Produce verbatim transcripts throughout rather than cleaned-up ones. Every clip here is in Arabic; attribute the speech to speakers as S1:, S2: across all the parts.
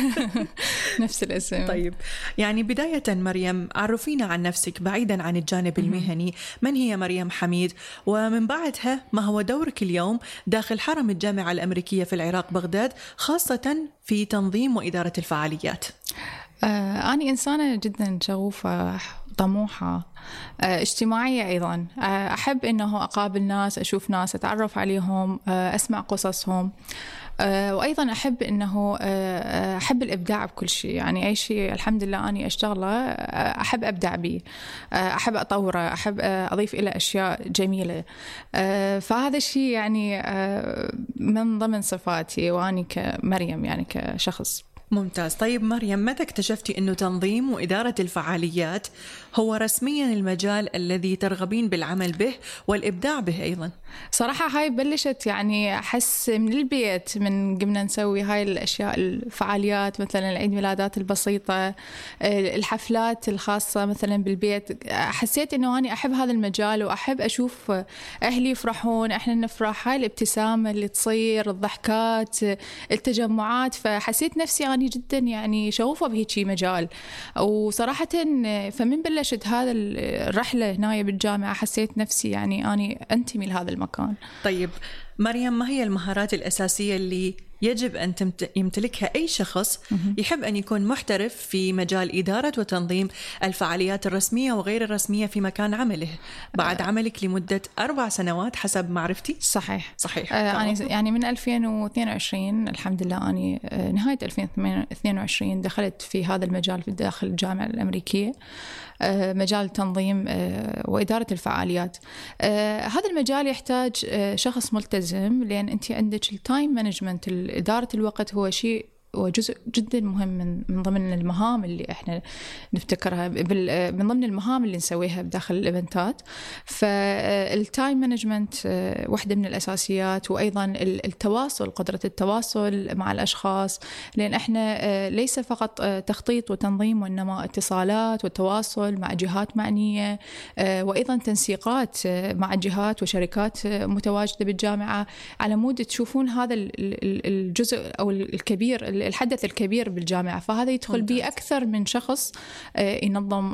S1: نفس الاسم.
S2: طيب يعني بداية مريم، عرفينا عن نفسك بعيدا عن الجانب المهني. من هي مريم حميد؟ ومن بعدها ما هو دورك اليوم داخل حرم الجامعة الأمريكية في العراق بغداد، خاصة في تنظيم وإدارة الفعاليات؟
S1: آه أنا إنسانة جدا شغوفة، طموحة، آه اجتماعية أيضا. آه أحب أنه أقابل ناس، أشوف ناس، أتعرف عليهم، آه أسمع قصصهم. أه وأيضا أحب أنه أه أحب الإبداع بكل شيء، يعني أي شيء الحمد لله أني أشتغله أحب أبدع به، أه أحب أطوره، أحب أضيف إلى أشياء جميلة. أه فهذا الشيء يعني أه من ضمن صفاتي وأني كمريم يعني كشخص.
S2: ممتاز. طيب مريم، متى اكتشفتي أنه تنظيم وإدارة الفعاليات هو رسميا المجال الذي ترغبين بالعمل به والإبداع به أيضا؟
S1: صراحة هاي بلشت يعني أحس من البيت، من قمنا نسوي هاي الأشياء، الفعاليات مثلا العيد ميلادات البسيطة، الحفلات الخاصة مثلا بالبيت. حسيت أنه أنا أحب هذا المجال وأحب أشوف أهلي يفرحون، إحنا نفرح، هاي الابتسامة اللي تصير، الضحكات، التجمعات. فحسيت نفسي أنا جدا يعني شغوفة بهيجي مجال. وصراحة فمن بلشت هذا الرحلة هنا بالجامعة حسيت نفسي يعني أنا أنتمي لهذا المكان.
S2: طيب مريم، ما هي المهارات الأساسية اللي يجب أن يمتلكها أي شخص يحب أن يكون محترف في مجال إدارة وتنظيم الفعاليات الرسمية وغير الرسمية في مكان عمله بعد عملك لمدة أربع سنوات حسب معرفتي؟
S1: صحيح
S2: صحيح.
S1: آه يعني من ألفين واثنين وعشرين الحمد لله، أنا نهاية ألفين واثنين وعشرين دخلت في هذا المجال في داخل الجامعة الأمريكية، مجال تنظيم وإدارة الفعاليات. هذا المجال يحتاج شخص ملتزم، لأن أنت عندك التايم مانجمنت، إدارة الوقت هو شيء وجزء جدا مهم من من ضمن المهام اللي احنا نفتكرها، من ضمن المهام اللي نسويها بداخل الايفنتات. فالتايم مانجمنت واحدة من الأساسيات، وأيضا التواصل، قدرة التواصل مع الأشخاص، لأن احنا ليس فقط تخطيط وتنظيم، وإنما اتصالات والتواصل مع جهات معنية، وأيضا تنسيقات مع جهات وشركات متواجدة بالجامعة، على مود تشوفون هذا الجزء أو الكبير، الحدث الكبير بالجامعة. فهذا يدخل به أكثر من شخص ينظم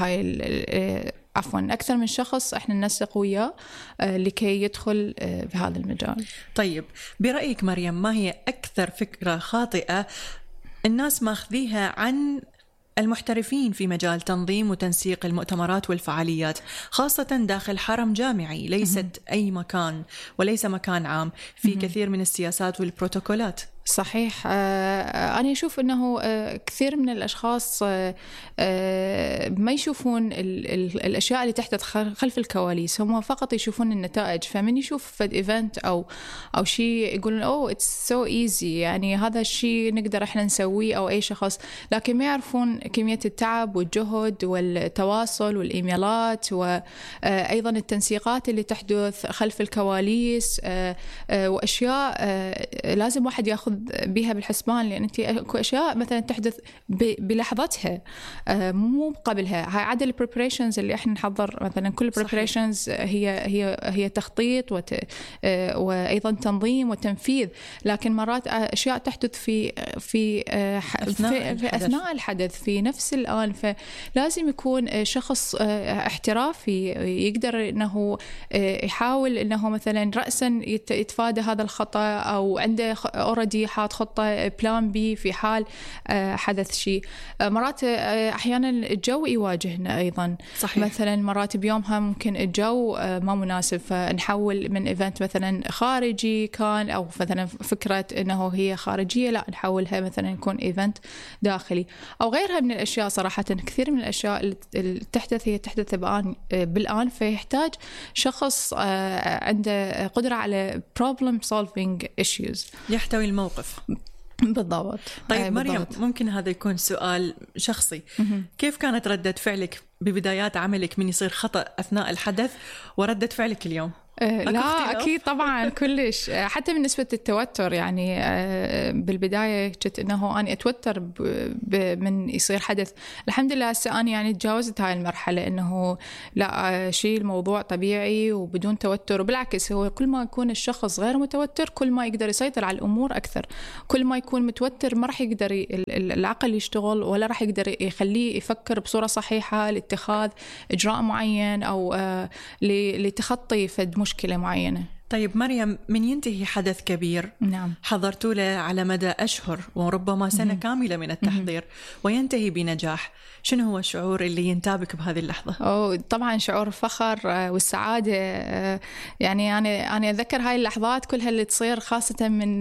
S1: هاي عفوا أكثر من شخص احنا ننسق وياه لكي يدخل بهذا المجال.
S2: طيب برأيك مريم، ما هي أكثر فكرة خاطئة الناس ماخذيها عن المحترفين في مجال تنظيم وتنسيق المؤتمرات والفعاليات، خاصة داخل حرم جامعي ليست أي مكان وليس مكان عام، في كثير من السياسات والبروتوكولات؟
S1: صحيح. أنا أشوف أنه كثير من الأشخاص ما يشوفون الأشياء اللي تحدث خلف الكواليس، هم فقط يشوفون النتائج. فمن يشوف فد إيفنت أو أو شيء يقولون أوه it's so easy، يعني هذا الشيء نقدر إحنا نسويه أو أي شخص، لكن ما يعرفون كمية التعب والجهد والتواصل والإيميلات، وأيضا التنسيقات اللي تحدث خلف الكواليس، وأشياء لازم واحد يأخذ بها بالحسبان، لأن أنت أكو أشياء مثلا تحدث بلحظتها مو قبلها. هاي عدد البريبريشنز اللي إحنا نحضر، مثلا كل بريبريشنز هي هي هي تخطيط وت... وأيضا تنظيم وتنفيذ، لكن مرات أشياء تحدث في في أثناء, في أثناء الحدث في نفس الآن. فلازم يكون شخص احترافي يقدر إنه يحاول إنه مثلا رأسا يتفادى هذا الخطأ، أو عنده أوردي حاط خطة بلان بي في حال حدث شيء. مرات أحيانا الجو يواجهنا أيضا.
S2: صحيح.
S1: مثلا مرات بيومها ممكن الجو ما مناسب، فنحول من إيفنت مثلا خارجي كان، أو مثلا فكرة إنه هي خارجية، لا نحولها مثلا يكون إيفنت داخلي أو غيرها من الأشياء. صراحة كثير من الأشياء اللي تحدث هي تحدث بالآن، فيحتاج شخص عنده قدرة على problem solving issues،
S2: يحتوي الموقف.
S1: بالضبط.
S2: طيب مريم، ممكن هذا يكون سؤال شخصي، كيف كانت ردة فعلك ببدايات عملك من يصير خطأ أثناء الحدث وردة فعلك اليوم؟
S1: لا أكيد طبعا كلش. حتى بالنسبة للتوتر يعني بالبداية كنت إنه أنا أتوتر من يصير حدث. الحمد لله هسه أنا يعني تجاوزت هاي المرحلة، إنه لا شيء الموضوع طبيعي وبدون توتر. وبالعكس هو كل ما يكون الشخص غير متوتر كل ما يقدر يسيطر على الأمور أكثر. كل ما يكون متوتر ما راح يقدر العقل يشتغل ولا راح يقدر يخليه يفكر بصورة صحيحة لاتخاذ إجراء معين أو لتخطي فد مشكلة معينة.
S2: طيب مريم، من ينتهي حدث كبير
S1: نعم.
S2: حضرتوا له على مدى أشهر وربما سنة مم. كاملة من التحضير مم. وينتهي بنجاح، شنو هو الشعور اللي ينتابك بهذه اللحظة؟
S1: أوه طبعا شعور الفخر والسعادة. يعني أنا أنا أتذكر هاي اللحظات كلها اللي تصير خاصة من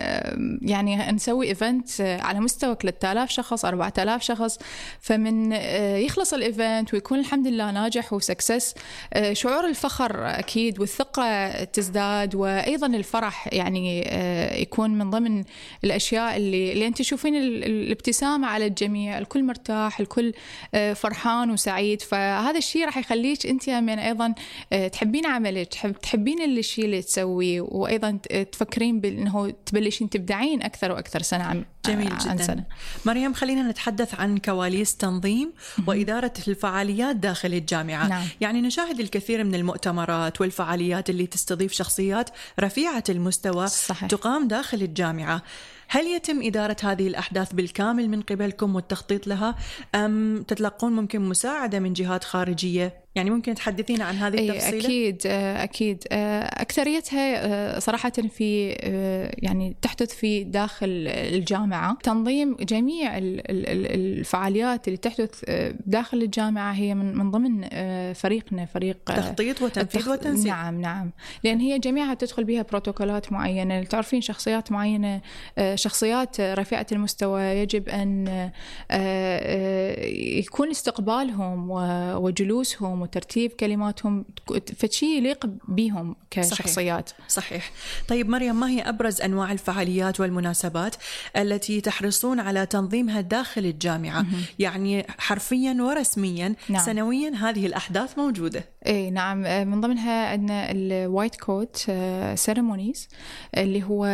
S1: يعني نسوي إيفنت على مستوى ثلاثة آلاف شخص أربعة آلاف شخص، فمن يخلص الإيفنت ويكون الحمد لله ناجح وسكسس، شعور الفخر أكيد والثقة تزداد، وأيضا الفرح يعني يكون من ضمن الأشياء اللي, اللي أنت تشوفين الابتسامة على الجميع، الكل مرتاح، الكل فرحان وسعيد. فهذا الشيء راح يخليك أنت من أيضا تحبين عملك، تحب تحبين الشيء اللي تسويه، وأيضا تفكرين بأنه تبلشين تبدعين أكثر وأكثر سنة عن
S2: جميل
S1: عن
S2: جدا.
S1: سنة.
S2: مريم، خلينا نتحدث عن كواليس تنظيم وإدارة الفعاليات داخل الجامعة.
S1: نعم.
S2: يعني نشاهد الكثير من المؤتمرات والفعاليات اللي تستضيف شخصيات رفيعة المستوى.
S1: صحيح.
S2: تقام داخل الجامعة. هل يتم إدارة هذه الأحداث بالكامل من قبلكم والتخطيط لها، أم تتلقون ممكن مساعدة من جهات خارجية؟ يعني ممكن تحدثين عن هذه التفصيلة؟
S1: أكيد أكيد. أكثريتها صراحة في يعني تحدث في داخل الجامعة. تنظيم جميع الفعاليات اللي تحدث داخل الجامعة هي من من ضمن فريقنا، فريق
S2: تخطيط وتنفيذ
S1: التخ...
S2: وتنسيق.
S1: نعم نعم، لأن هي جميعها تدخل بها بروتوكولات معينة. تعرفين شخصيات معينة، شخصيات رفيعة المستوى يجب أن يكون استقبالهم وجلوسهم وترتيب كلماتهم فشي يليق بهم كشخصيات.
S2: صحيح. صحيح. طيب مريم، ما هي أبرز أنواع الفعاليات والمناسبات التي تحرصون على تنظيمها داخل الجامعة؟ م-م. يعني حرفيا ورسميا. نعم. سنويا هذه الأحداث موجودة.
S1: اي نعم، من ضمنها عندنا الوايت كوت سيريمونيز اللي هو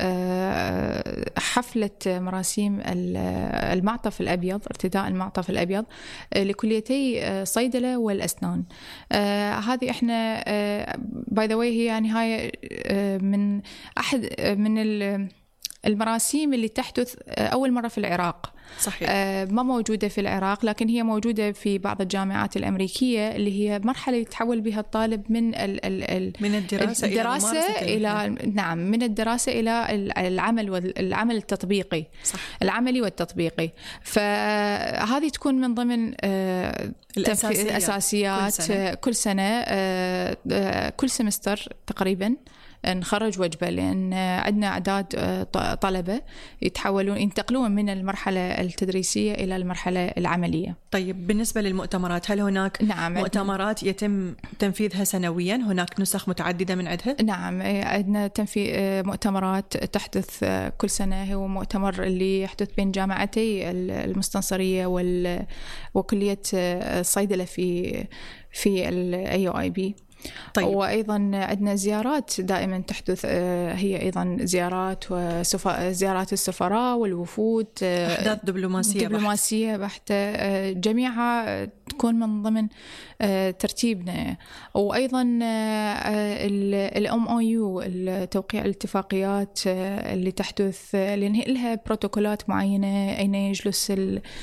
S1: حفلة مراسيم المعطف الأبيض، ارتداء المعطف الأبيض لكليتي صيدلة والأسنان. آه هذه احنا باي ذا واي هي يعني هاي آه من أحد من المراسيم اللي تحدث أول مرة في العراق.
S2: صحيح.
S1: آه ما موجودة في العراق، لكن هي موجودة في بعض الجامعات الأمريكية، اللي هي مرحلة يتحول بها الطالب من ال ال ال
S2: من الدراسة,
S1: الدراسة إلى, إلى نعم من الدراسة إلى العمل والعمل التطبيقي.
S2: صح.
S1: العملي والتطبيقي. فهذه تكون من ضمن آه
S2: الأساسيات,
S1: الأساسيات كل سنة, كل, سنة آه آه كل سمستر تقريبا نخرج وجبة، لأن عندنا أعداد طلبة يتحولون ينتقلون من المرحلة التدريسية إلى المرحلة العملية.
S2: طيب بالنسبة للمؤتمرات، هل هناك
S1: نعم
S2: مؤتمرات يتم تنفيذها سنويا؟ هناك نسخ متعددة من عندها؟
S1: نعم، عندنا تنفيذ مؤتمرات تحدث كل سنة. هو مؤتمر اللي يحدث بين جامعتي المستنصرية وكلية الصيدلة في في ال إيه يو آي بي.
S2: طيب.
S1: وأيضا عندنا زيارات دائما تحدث، هي أيضا زيارات وسفا... زيارات السفراء والوفود،
S2: أحداث دبلوماسية
S1: دبلوماسية بحتة، جميعها تكون من ضمن ترتيبنا. وأيضا الام او يو، توقيع الاتفاقيات اللي تحدث، لأن لها بروتوكولات معينة، أين يجلس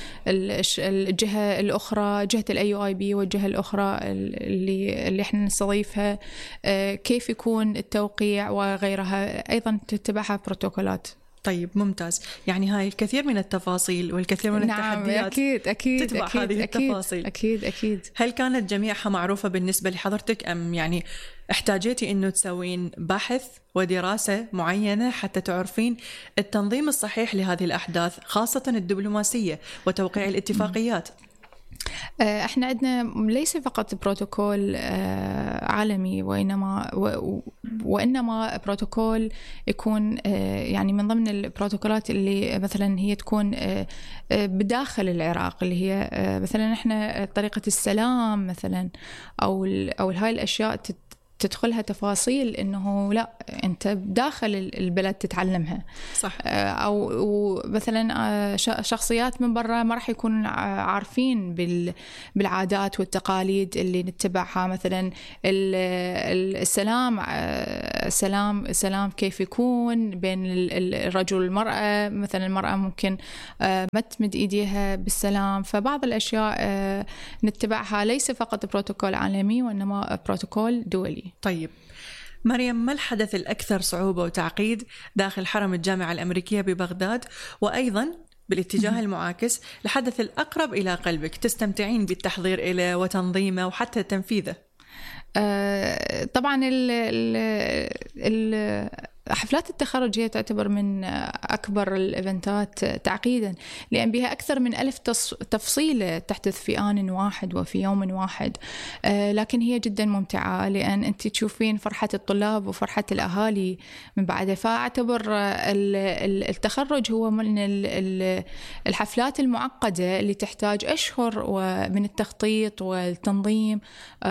S1: الجهة الأخرى، جهة الاي يو اي بي والجهة الأخرى اللي اللي احنا نستضيفها، كيف يكون التوقيع وغيرها، أيضا تتبعها بروتوكولات.
S2: طيب ممتاز. يعني هاي الكثير من التفاصيل والكثير من
S1: نعم
S2: التحديات
S1: أكيد أكيد
S2: تتبع
S1: أكيد
S2: هذه
S1: أكيد
S2: التفاصيل.
S1: أكيد أكيد.
S2: هل كانت جميعها معروفة بالنسبة لحضرتك، أم يعني احتاجيتي إنه تسوين بحث ودراسة معينة حتى تعرفين التنظيم الصحيح لهذه الأحداث، خاصة الدبلوماسية وتوقيع الاتفاقيات؟
S1: احنا عندنا ليس فقط بروتوكول عالمي، وإنما وإنما بروتوكول يكون يعني من ضمن البروتوكولات اللي مثلا هي تكون بداخل العراق، اللي هي مثلا احنا طريقة السلام مثلا، أو أو هاي الأشياء تدخلها تفاصيل إنه لا أنت داخل البلد تتعلمها.
S2: صح.
S1: أو مثلا شخصيات من برا ما راح يكونوا عارفين بالعادات والتقاليد اللي نتبعها، مثلا السلام السلام السلام كيف يكون بين الرجل والمرأة. مثلا المرأة ممكن ما تمد إيديها بالسلام. فبعض الأشياء نتبعها ليس فقط بروتوكول عالمي وإنما بروتوكول دولي.
S2: طيب مريم، ما الحدث الأكثر صعوبة وتعقيد داخل حرم الجامعة الأمريكية ببغداد، وأيضا بالاتجاه المعاكس الحدث الأقرب إلى قلبك تستمتعين بالتحضير إليه وتنظيمه وحتى تنفيذه؟
S1: آه طبعا ال ال ال حفلات التخرج هي تعتبر من أكبر الإيفنتات تعقيدا، لأن بها أكثر من ألف تفصيلة تحدث في آن واحد وفي يوم واحد. لكن هي جدا ممتعة لأن أنت تشوفين فرحة الطلاب وفرحة الأهالي من بعدها. فأعتبر التخرج هو من الحفلات المعقدة اللي تحتاج أشهر من التخطيط والتنظيم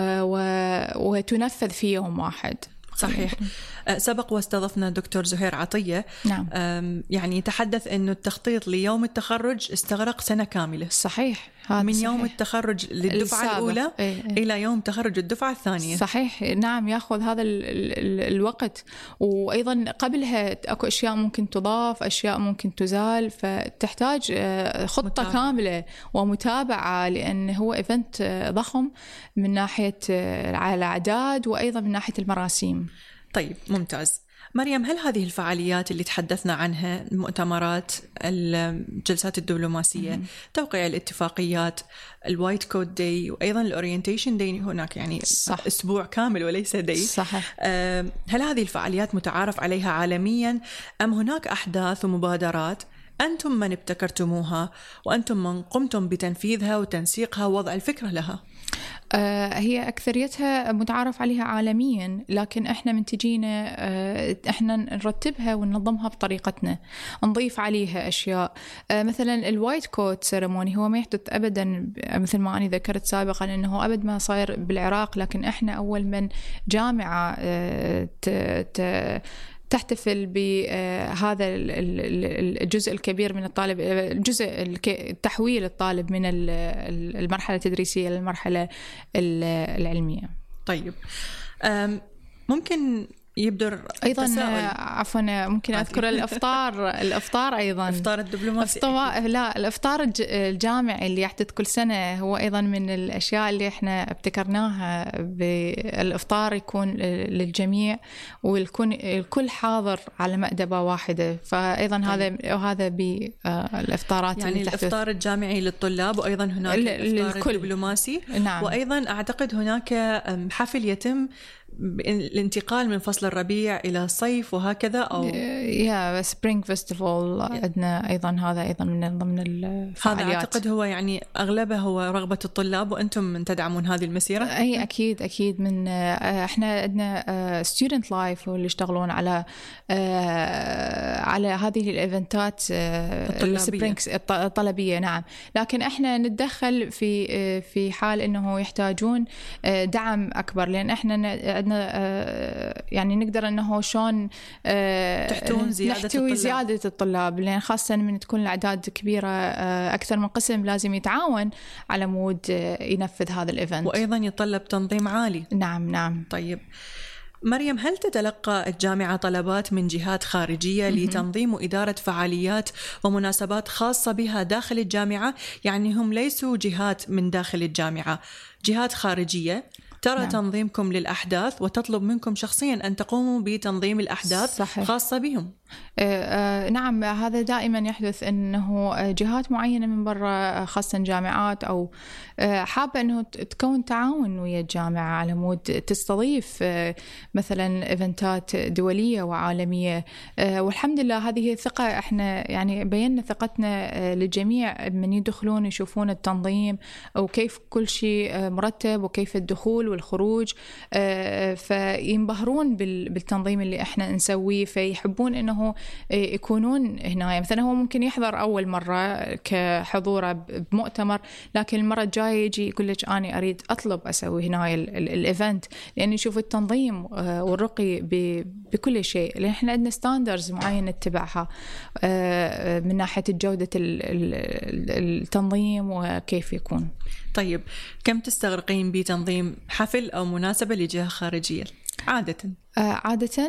S1: وتنفذ في يوم واحد.
S2: صحيح. سبق واستضفنا دكتور زهير عطية.
S1: نعم.
S2: يعني تحدث أنه التخطيط ليوم التخرج استغرق سنة كاملة.
S1: صحيح.
S2: من
S1: صحيح.
S2: يوم التخرج للدفعة السابق. الأولى إيه إيه. إلى يوم تخرج الدفعة الثانية.
S1: صحيح. نعم، يأخذ هذا ال ال الوقت. وأيضا قبلها أكو أشياء ممكن تضاف، أشياء ممكن تزال، فتحتاج خطة متابعة. كاملة ومتابعة، لأن هو إيفنت ضخم من ناحية الأعداد وأيضا من ناحية المراسيم.
S2: طيب ممتاز. مريم، هل هذه الفعاليات اللي تحدثنا عنها، المؤتمرات، الجلسات الدبلوماسية، م- توقيع الاتفاقيات، الوايت كود داي، وأيضا الأورينتيشن داي، هناك يعني صح. أسبوع كامل وليس داي.
S1: صحيح.
S2: هل هذه الفعاليات متعارف عليها عالميا، أم هناك أحداث ومبادرات أنتم من ابتكرتموها وأنتم من قمتم بتنفيذها وتنسيقها ووضع الفكرة لها؟
S1: هي أكثريتها متعارف عليها عالميا، لكن إحنا من تجينا إحنا نرتبها وننظمها بطريقتنا، نضيف عليها أشياء. مثلا الوايت كوت سيرموني هو ما يحدث أبدا مثل ما أنا ذكرت سابقا أنه أبد ما صاير بالعراق، لكن إحنا أول من جامعة ت ت تحتفل بهذا الجزء الكبير من الطالب، الجزء تحويل الطالب من المرحلة التدريسية للمرحلة العلمية.
S2: طيب ممكن يبدر
S1: أيضا عفوا ممكن أذكر الإفطار الإفطار أيضا
S2: إفطار الدبلوماسي.
S1: لا، الإفطار الجامعي اللي يحدث كل سنة هو أيضا من الأشياء اللي إحنا ابتكرناها. بالإفطار يكون للجميع والكل الكل حاضر على مأدبة واحدة. فأيضا طيب. هذا وهذا بالإفطارات
S2: يعني
S1: اللي تحدث.
S2: الإفطار الجامعي للطلاب، وأيضا هناك الإفطار الدبلوماسي.
S1: نعم.
S2: وأيضا أعتقد هناك حفل يتم الانتقال من فصل الربيع إلى الصيف وهكذا، أو
S1: يا سبرينج فيستيفال عندنا أيضا، هذا أيضا من ضمن الفعاليات.
S2: هذا أعتقد هو يعني أغلبه هو رغبة الطلاب، وأنتم من تدعمون هذه المسيرة.
S1: أي أكيد أكيد. من إحنا عندنا student life واللي يشتغلون على على هذه الإيفنتات
S2: الطلابية
S1: الطلبية. نعم. لكن إحنا نتدخل في في حال إنه يحتاجون دعم أكبر، لأن إحنا عندنا يعني نقدر أنه شلون
S2: تحتون زيادة الطلاب.
S1: زيادة الطلاب، لأن خاصة من تكون الأعداد كبيرة أكثر من قسم لازم يتعاون على مود ينفذ هذا الإيفنت،
S2: وأيضا يتطلب تنظيم عالي.
S1: نعم نعم.
S2: طيب مريم، هل تتلقى الجامعة طلبات من جهات خارجية لتنظيم وإدارة فعاليات ومناسبات خاصة بها داخل الجامعة؟ يعني هم ليسوا جهات من داخل الجامعة، جهات خارجية ترى نعم. تنظيمكم للأحداث وتطلب منكم شخصيا أن تقوموا بتنظيم الأحداث صحيح. خاصة بهم.
S1: آه نعم، هذا دائما يحدث أنه جهات معينة من برا، خاصة جامعات أو آه حابة أنه تكون تعاون ويا الجامعة على مود تستضيف آه مثلا إيفنتات دولية وعالمية. آه والحمد لله هذه ثقة، احنا يعني بينا ثقتنا آه للجميع من يدخلون يشوفون التنظيم وكيف كل شيء آه مرتب وكيف الدخول والخروج، آه فينبهرون بالتنظيم اللي احنا نسويه، فيحبون انه أنه يكونون هنا. مثلا هو ممكن يحضر أول مرة كحضوره بمؤتمر، لكن المرة الجاية يجي يقول لك أنا أريد أطلب أسوي هنا الإيفنت، لأن يشوف التنظيم والرقي بكل شيء، لأن إحنا عندنا ستاندرز معينة نتبعها من ناحية جودة التنظيم وكيف يكون.
S2: طيب كم تستغرقين بتنظيم حفل أو مناسبة لجهة خارجية عادة؟
S1: عادة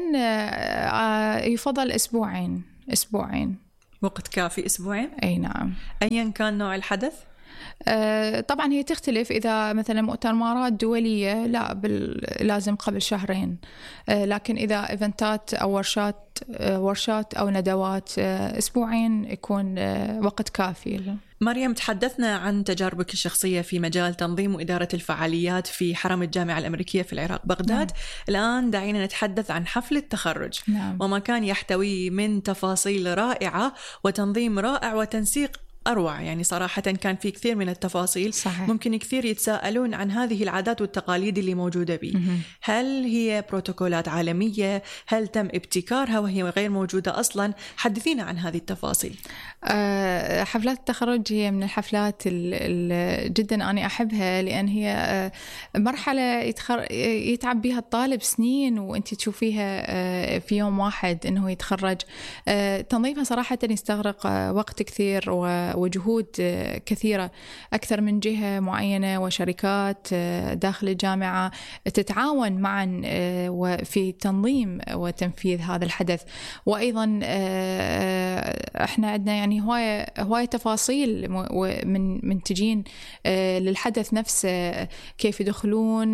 S1: يفضل أسبوعين. أسبوعين
S2: وقت كافي أسبوعين؟
S1: أي نعم.
S2: أيا كان نوع الحدث؟
S1: طبعا هي تختلف. إذا مثلا مؤتمرات دولية لا بال... لازم قبل شهرين، لكن إذا إيفنتات أو ورشات ورشات أو ندوات أسبوعين يكون وقت كافي.
S2: مريم، تحدثنا عن تجاربك الشخصية في مجال تنظيم وإدارة الفعاليات في حرم الجامعة الأمريكية في العراق بغداد. نعم. الآن دعينا نتحدث عن حفل التخرج.
S1: نعم.
S2: وما كان يحتوي من تفاصيل رائعة وتنظيم رائع وتنسيق أروع. يعني صراحة كان في كثير من التفاصيل.
S1: صحيح.
S2: ممكن كثير يتساءلون عن هذه العادات والتقاليد اللي موجودة بي. هل هي بروتوكولات عالمية؟ هل تم ابتكارها وهي غير موجودة أصلا؟ حدثينا عن هذه التفاصيل.
S1: أه حفلات التخرج هي من الحفلات ال جدا أنا أحبها، لأن هي مرحلة يتخر... يتعب بها الطالب سنين وأنت تشوفيها في يوم واحد أنه يتخرج. أه تنظيمها صراحة يستغرق وقت كثير وجهود كثيرة، أكثر من جهة معينة وشركات داخل الجامعة تتعاون معا في تنظيم وتنفيذ هذا الحدث. وأيضا احنا عندنا يعني هواية هواية تفاصيل من من تجين للحدث نفسه، كيف يدخلون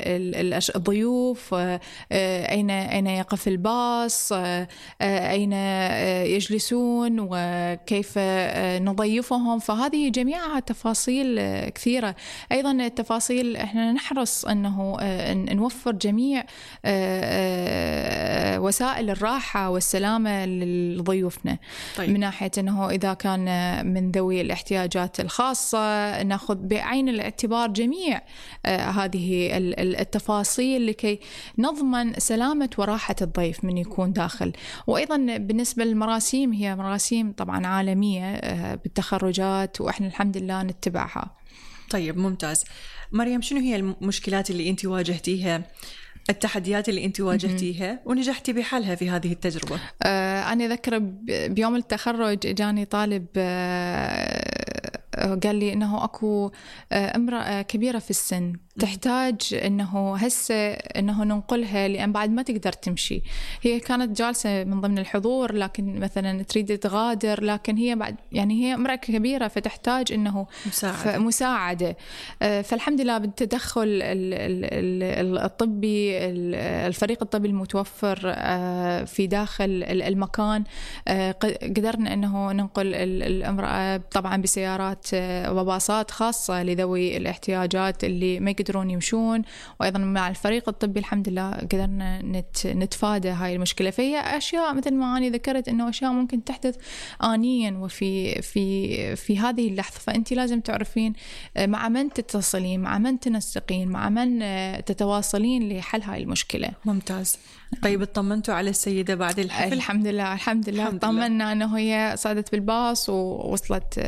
S1: الضيوف، أين أين يقف الباص، أين يجلسون، وكيف نضيفهم. فهذه جميعها تفاصيل كثيرة. أيضا التفاصيل احنا نحرص أنه نوفر جميع وسائل الراحة والسلامة لضيوفنا. طيب. من ناحية أنه إذا كان من ذوي الاحتياجات الخاصة نأخذ بعين الاعتبار جميع هذه التفاصيل لكي نضمن سلامة وراحة الضيف من يكون داخل. وأيضا بالنسبة للمراسيم، هي مراسيم طبعا عالمية بالتخرجات وإحنا الحمد لله نتبعها.
S2: طيب ممتاز. مريم، شنو هي المشكلات اللي أنت واجهتيها، التحديات اللي أنت واجهتيها ونجحتي بحلها في هذه التجربة؟
S1: آه أنا أذكر بيوم التخرج جاني طالب آه قال لي إنه أكو آه امرأة كبيرة في السن تحتاج إنه هسه إنه ننقلها لأن بعد ما تقدر تمشي. هي كانت جالسة من ضمن الحضور لكن مثلا تريد تغادر، لكن هي بعد يعني هي امرأة كبيرة فتحتاج إنه
S2: مساعدة,
S1: مساعدة. فالحمد لله بالتدخل الطبي، الفريق الطبي المتوفر في داخل المكان، قدرنا إنه ننقل الامرأة طبعا بسيارات وباصات خاصة لذوي الاحتياجات اللي ما يقدرون يمشون. وأيضا مع الفريق الطبي الحمد لله قدرنا نت نتفادى هاي المشكلة. فهي أشياء مثل ما أنا ذكرت إنه أشياء ممكن تحدث آنيا وفي في في هذه اللحظة، فأنت لازم تعرفين مع من تتصلين، مع من تنسقين، مع من تتواصلين لحل هاي المشكلة.
S2: ممتاز. طيب اطمنتوا على السيدة بعد الحفل؟
S1: الحمد لله الحمد لله طمنا أنه هي صعدت بالباص ووصلت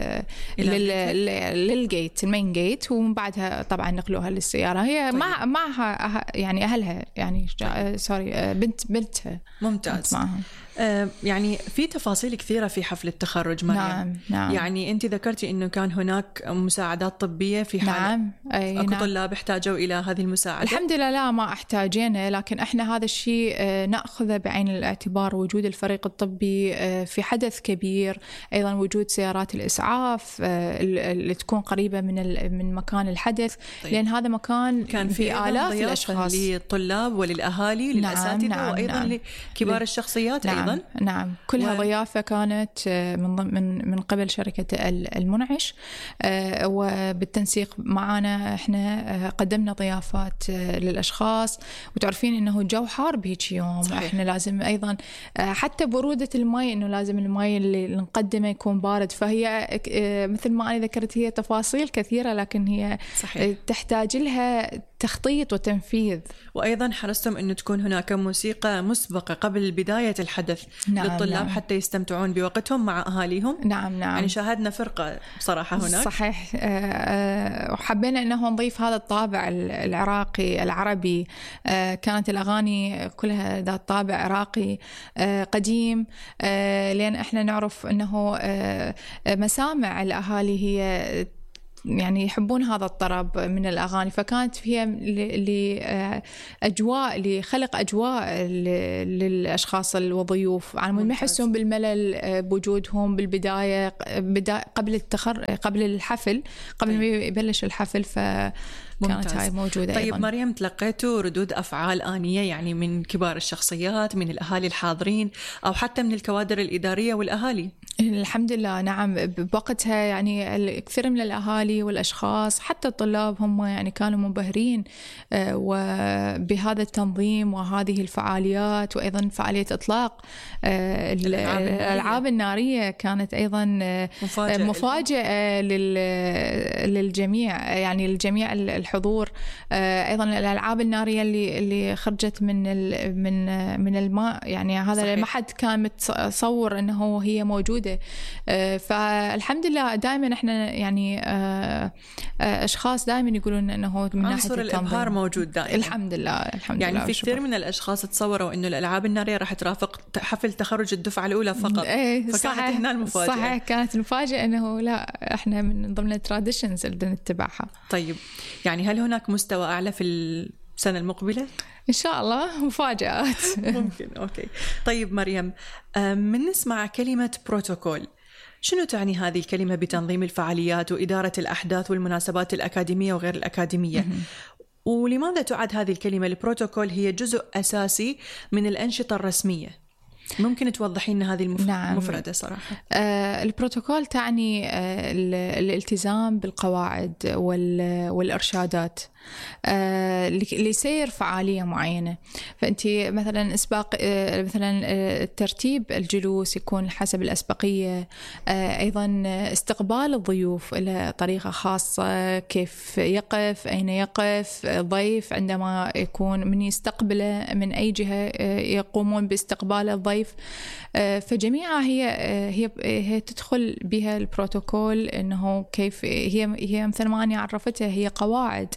S1: للجيت المين جيت، ومن بعدها طبعا نقلوها للسيارة. هي طيب. مع معها يعني أهلها يعني طيب. سوري بنت بنتها.
S2: ممتاز. آه يعني في تفاصيل كثيرة في حفل التخرج مريم.
S1: نعم نعم.
S2: يعني أنت ذكرتي إنه كان هناك مساعدات طبية في حال
S1: نعم. أي
S2: أكو
S1: نعم.
S2: طلاب احتاجوا إلى هذه المساعدة؟
S1: الحمد لله لا ما احتاجينه، لكن احنا هذا الشيء نأخذه بعين الاعتبار، وجود الفريق الطبي في حدث كبير، أيضا وجود سيارات الإسعاف اللي تكون قريبة من من مكان الحدث. طيب. لأن هذا مكان
S2: كان في
S1: آلاف الأشخاص
S2: للطلاب وللأهالي للأساتذة. نعم. وأيضا نعم. لكبار نعم. الشخصيات.
S1: نعم.
S2: أيضا
S1: نعم كلها و... ضيافة كانت من من من قبل شركة المنعش، وبالتنسيق معنا احنا قدمنا ضيافات للأشخاص. وتعرفين إنه الجو حار بهيك يوم. صحيح. احنا لازم أيضا حتى برودة الماء إنه لازم الماء اللي نقدمه يكون بارد. فهي مثل ما أنا ذكرت هي تفاصيل كثيرة، لكن هي صحيح. تحتاج لها تخطيط وتنفيذ.
S2: وأيضا حرصتم أن تكون هناك موسيقى مسبقة قبل بداية الحدث
S1: نعم
S2: للطلاب
S1: نعم.
S2: حتى يستمتعون بوقتهم مع أهاليهم.
S1: نعم نعم.
S2: يعني شاهدنا فرقة بصراحة هناك.
S1: صحيح. وحبينا أنه نضيف هذا الطابع العراقي العربي. كانت الأغاني كلها ذات طابع عراقي قديم، لأن إحنا نعرف أنه مسامع الأهالي هي يعني يحبون هذا الطرب من الأغاني، فكانت فيها لأجواء لخلق أجواء للأشخاص والضيوف على ما يحسون بالملل بوجودهم بالبداية قبل التخر قبل الحفل قبل ما يبلش الحفل، ف كانت هاي موجودة.
S2: طيب
S1: أيضاً.
S2: مريم، تلقيتوا ردود أفعال آنية يعني من كبار الشخصيات، من الأهالي الحاضرين، أو حتى من الكوادر الإدارية والأهالي؟
S1: الحمد لله نعم. بوقتها يعني الكثير من الأهالي والأشخاص حتى الطلاب هم يعني كانوا منبهرين وبهذا التنظيم وهذه الفعاليات، وأيضا فعالية إطلاق الألعاب النارية كانت أيضا مفاجأة, مفاجأة للجميع، يعني الجميع الحضور. أيضا الألعاب النارية اللي اللي خرجت من من من الماء، يعني هذا صحيح. ما حد كان متصور أنه هي موجودة. فالحمد لله دائما احنا يعني اشخاص دائما يقولون انه من ناحيه
S2: الابهار موجود دائما.
S1: الحمد لله الحمد
S2: يعني
S1: لله.
S2: في كثير من الاشخاص تصوروا انه الالعاب الناريه راح ترافق حفل تخرج الدفعه الاولى فقط.
S1: ايه
S2: فكانت
S1: صحيح.
S2: هنا المفاجاه.
S1: صحيح كانت المفاجاه انه لا، احنا من ضمن التراديشنز اللي نتبعها.
S2: طيب يعني هل هناك مستوى اعلى في السنه المقبله؟
S1: إن شاء الله مفاجآت.
S2: ممكن. أوكي. طيب مريم، من نسمع كلمة بروتوكول، شنو تعني هذه الكلمة بتنظيم الفعاليات وإدارة الأحداث والمناسبات الأكاديمية وغير الأكاديمية؟ ولماذا تعد هذه الكلمة البروتوكول هي جزء أساسي من الأنشطة الرسمية؟ ممكن توضحي لنا هذه المف... نعم. المفردة صراحة.
S1: آه البروتوكول تعني آه الالتزام بالقواعد وال... والإرشادات آه لسير فعالية معينة. فأنت مثلا إسباق آه مثلا آه ترتيب الجلوس يكون حسب الأسبقية، آه أيضا استقبال الضيوف إلى طريقة خاصة، كيف يقف، أين يقف ضيف عندما يكون من يستقبله من أي جهة آه يقومون باستقبال الضيف. فجميعها هي هي هي تدخل بها البروتوكول، انه كيف هي هي مثل ما أنا عرفتها هي قواعد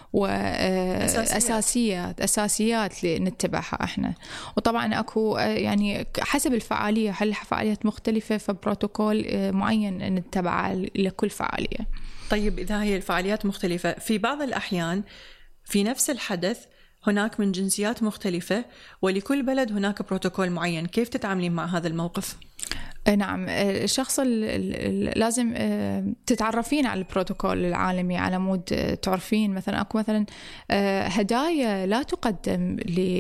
S1: وأساسيات أساسيات لنتبعها إحنا. وطبعا أكو يعني حسب الفعالية، هل فعاليات مختلفة فبروتوكول معين نتبعه لكل فعالية.
S2: طيب إذا هي الفعاليات مختلفة، في بعض الأحيان في نفس الحدث هناك من جنسيات مختلفة ولكل بلد هناك بروتوكول معين، كيف تتعاملين مع هذا الموقف؟
S1: نعم، الشخص لازم تتعرفين على البروتوكول العالمي على مود تعرفين مثلا اكو مثلا هدايا لا تقدم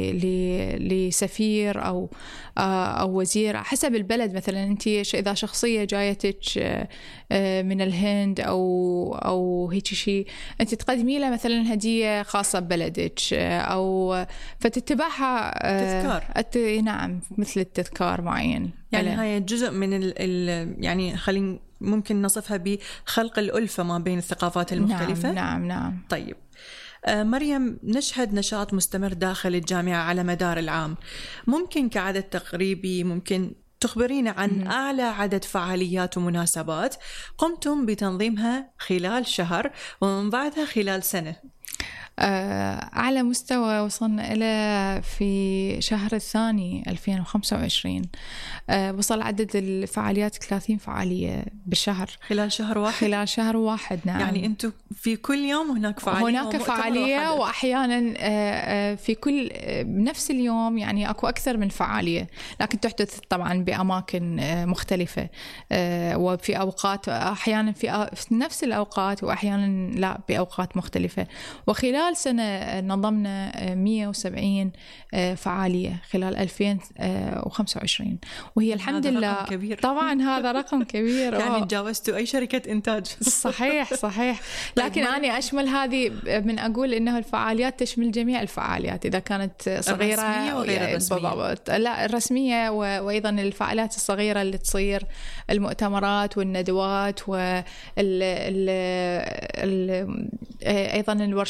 S1: لسفير او او وزير حسب البلد. مثلا انت اذا شخصيه جايتك من الهند او او هيك شيء، انت تقدمي له مثلا هديه خاصه ببلدك، او فتتبعها
S2: تذكار.
S1: نعم، مثل التذكار معين.
S2: يعني هاي جزء من ال ال يعني خلينا ممكن نصفها بخلق الألفة ما بين الثقافات المختلفة.
S1: نعم نعم, نعم.
S2: طيب آه مريم، نشهد نشاط مستمر داخل الجامعة على مدار العام، ممكن كعدد تقريبي ممكن تخبرينا عن م- أعلى عدد فعاليات ومناسبات قمتم بتنظيمها خلال شهر ومن بعدها خلال سنة؟
S1: أعلى مستوى وصلنا إلى في شهر الثاني ألفين وخمسة وعشرين، وصل عدد الفعاليات ثلاثين فعالية بالشهر
S2: خلال شهر واحد.
S1: خلال شهر واحد نعم.
S2: يعني أنتم في كل يوم هناك فعالية؟
S1: هناك فعالية، وأحيانا في كل نفس اليوم يعني أكو أكثر من فعالية، لكن تحدث طبعا بأماكن مختلفة وفي أوقات، أحيانا في نفس الأوقات وأحيانا لا بأوقات مختلفة. وخلال سنة نظمنا مئة وسبعين فعالية خلال ألفين وخمسة وعشرين، وهي الحمد لله
S2: كبير.
S1: طبعا هذا رقم كبير.
S2: يعني تجاوزتوا أي شركة إنتاج.
S1: صحيح صحيح. لكن أنا أشمل هذه من أقول إنه الفعاليات تشمل جميع الفعاليات إذا كانت صغيرة
S2: الرسمية وغير الرسمية.
S1: لا الرسمية، وأيضا الفعاليات الصغيرة اللي تصير المؤتمرات والندوات وال ال... ال... أيضا الورشات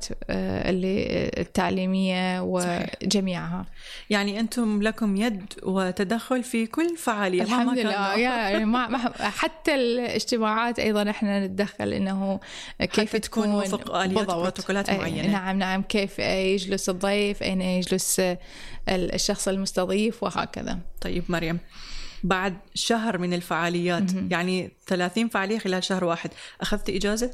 S1: اللي التعليمية وجميعها.
S2: يعني أنتم لكم يد وتدخل في كل فعالية
S1: الحمد لله. يعني ما حتى الاجتماعات أيضا إحنا نتدخل إنه كيف تكون
S2: وفق آليات وبروتوكولات معينة.
S1: نعم نعم، كيف يجلس الضيف، أين يجلس الشخص المستضيف وهكذا.
S2: طيب مريم، بعد شهر من الفعاليات يعني ثلاثين فعالية خلال شهر واحد، أخذت إجازة؟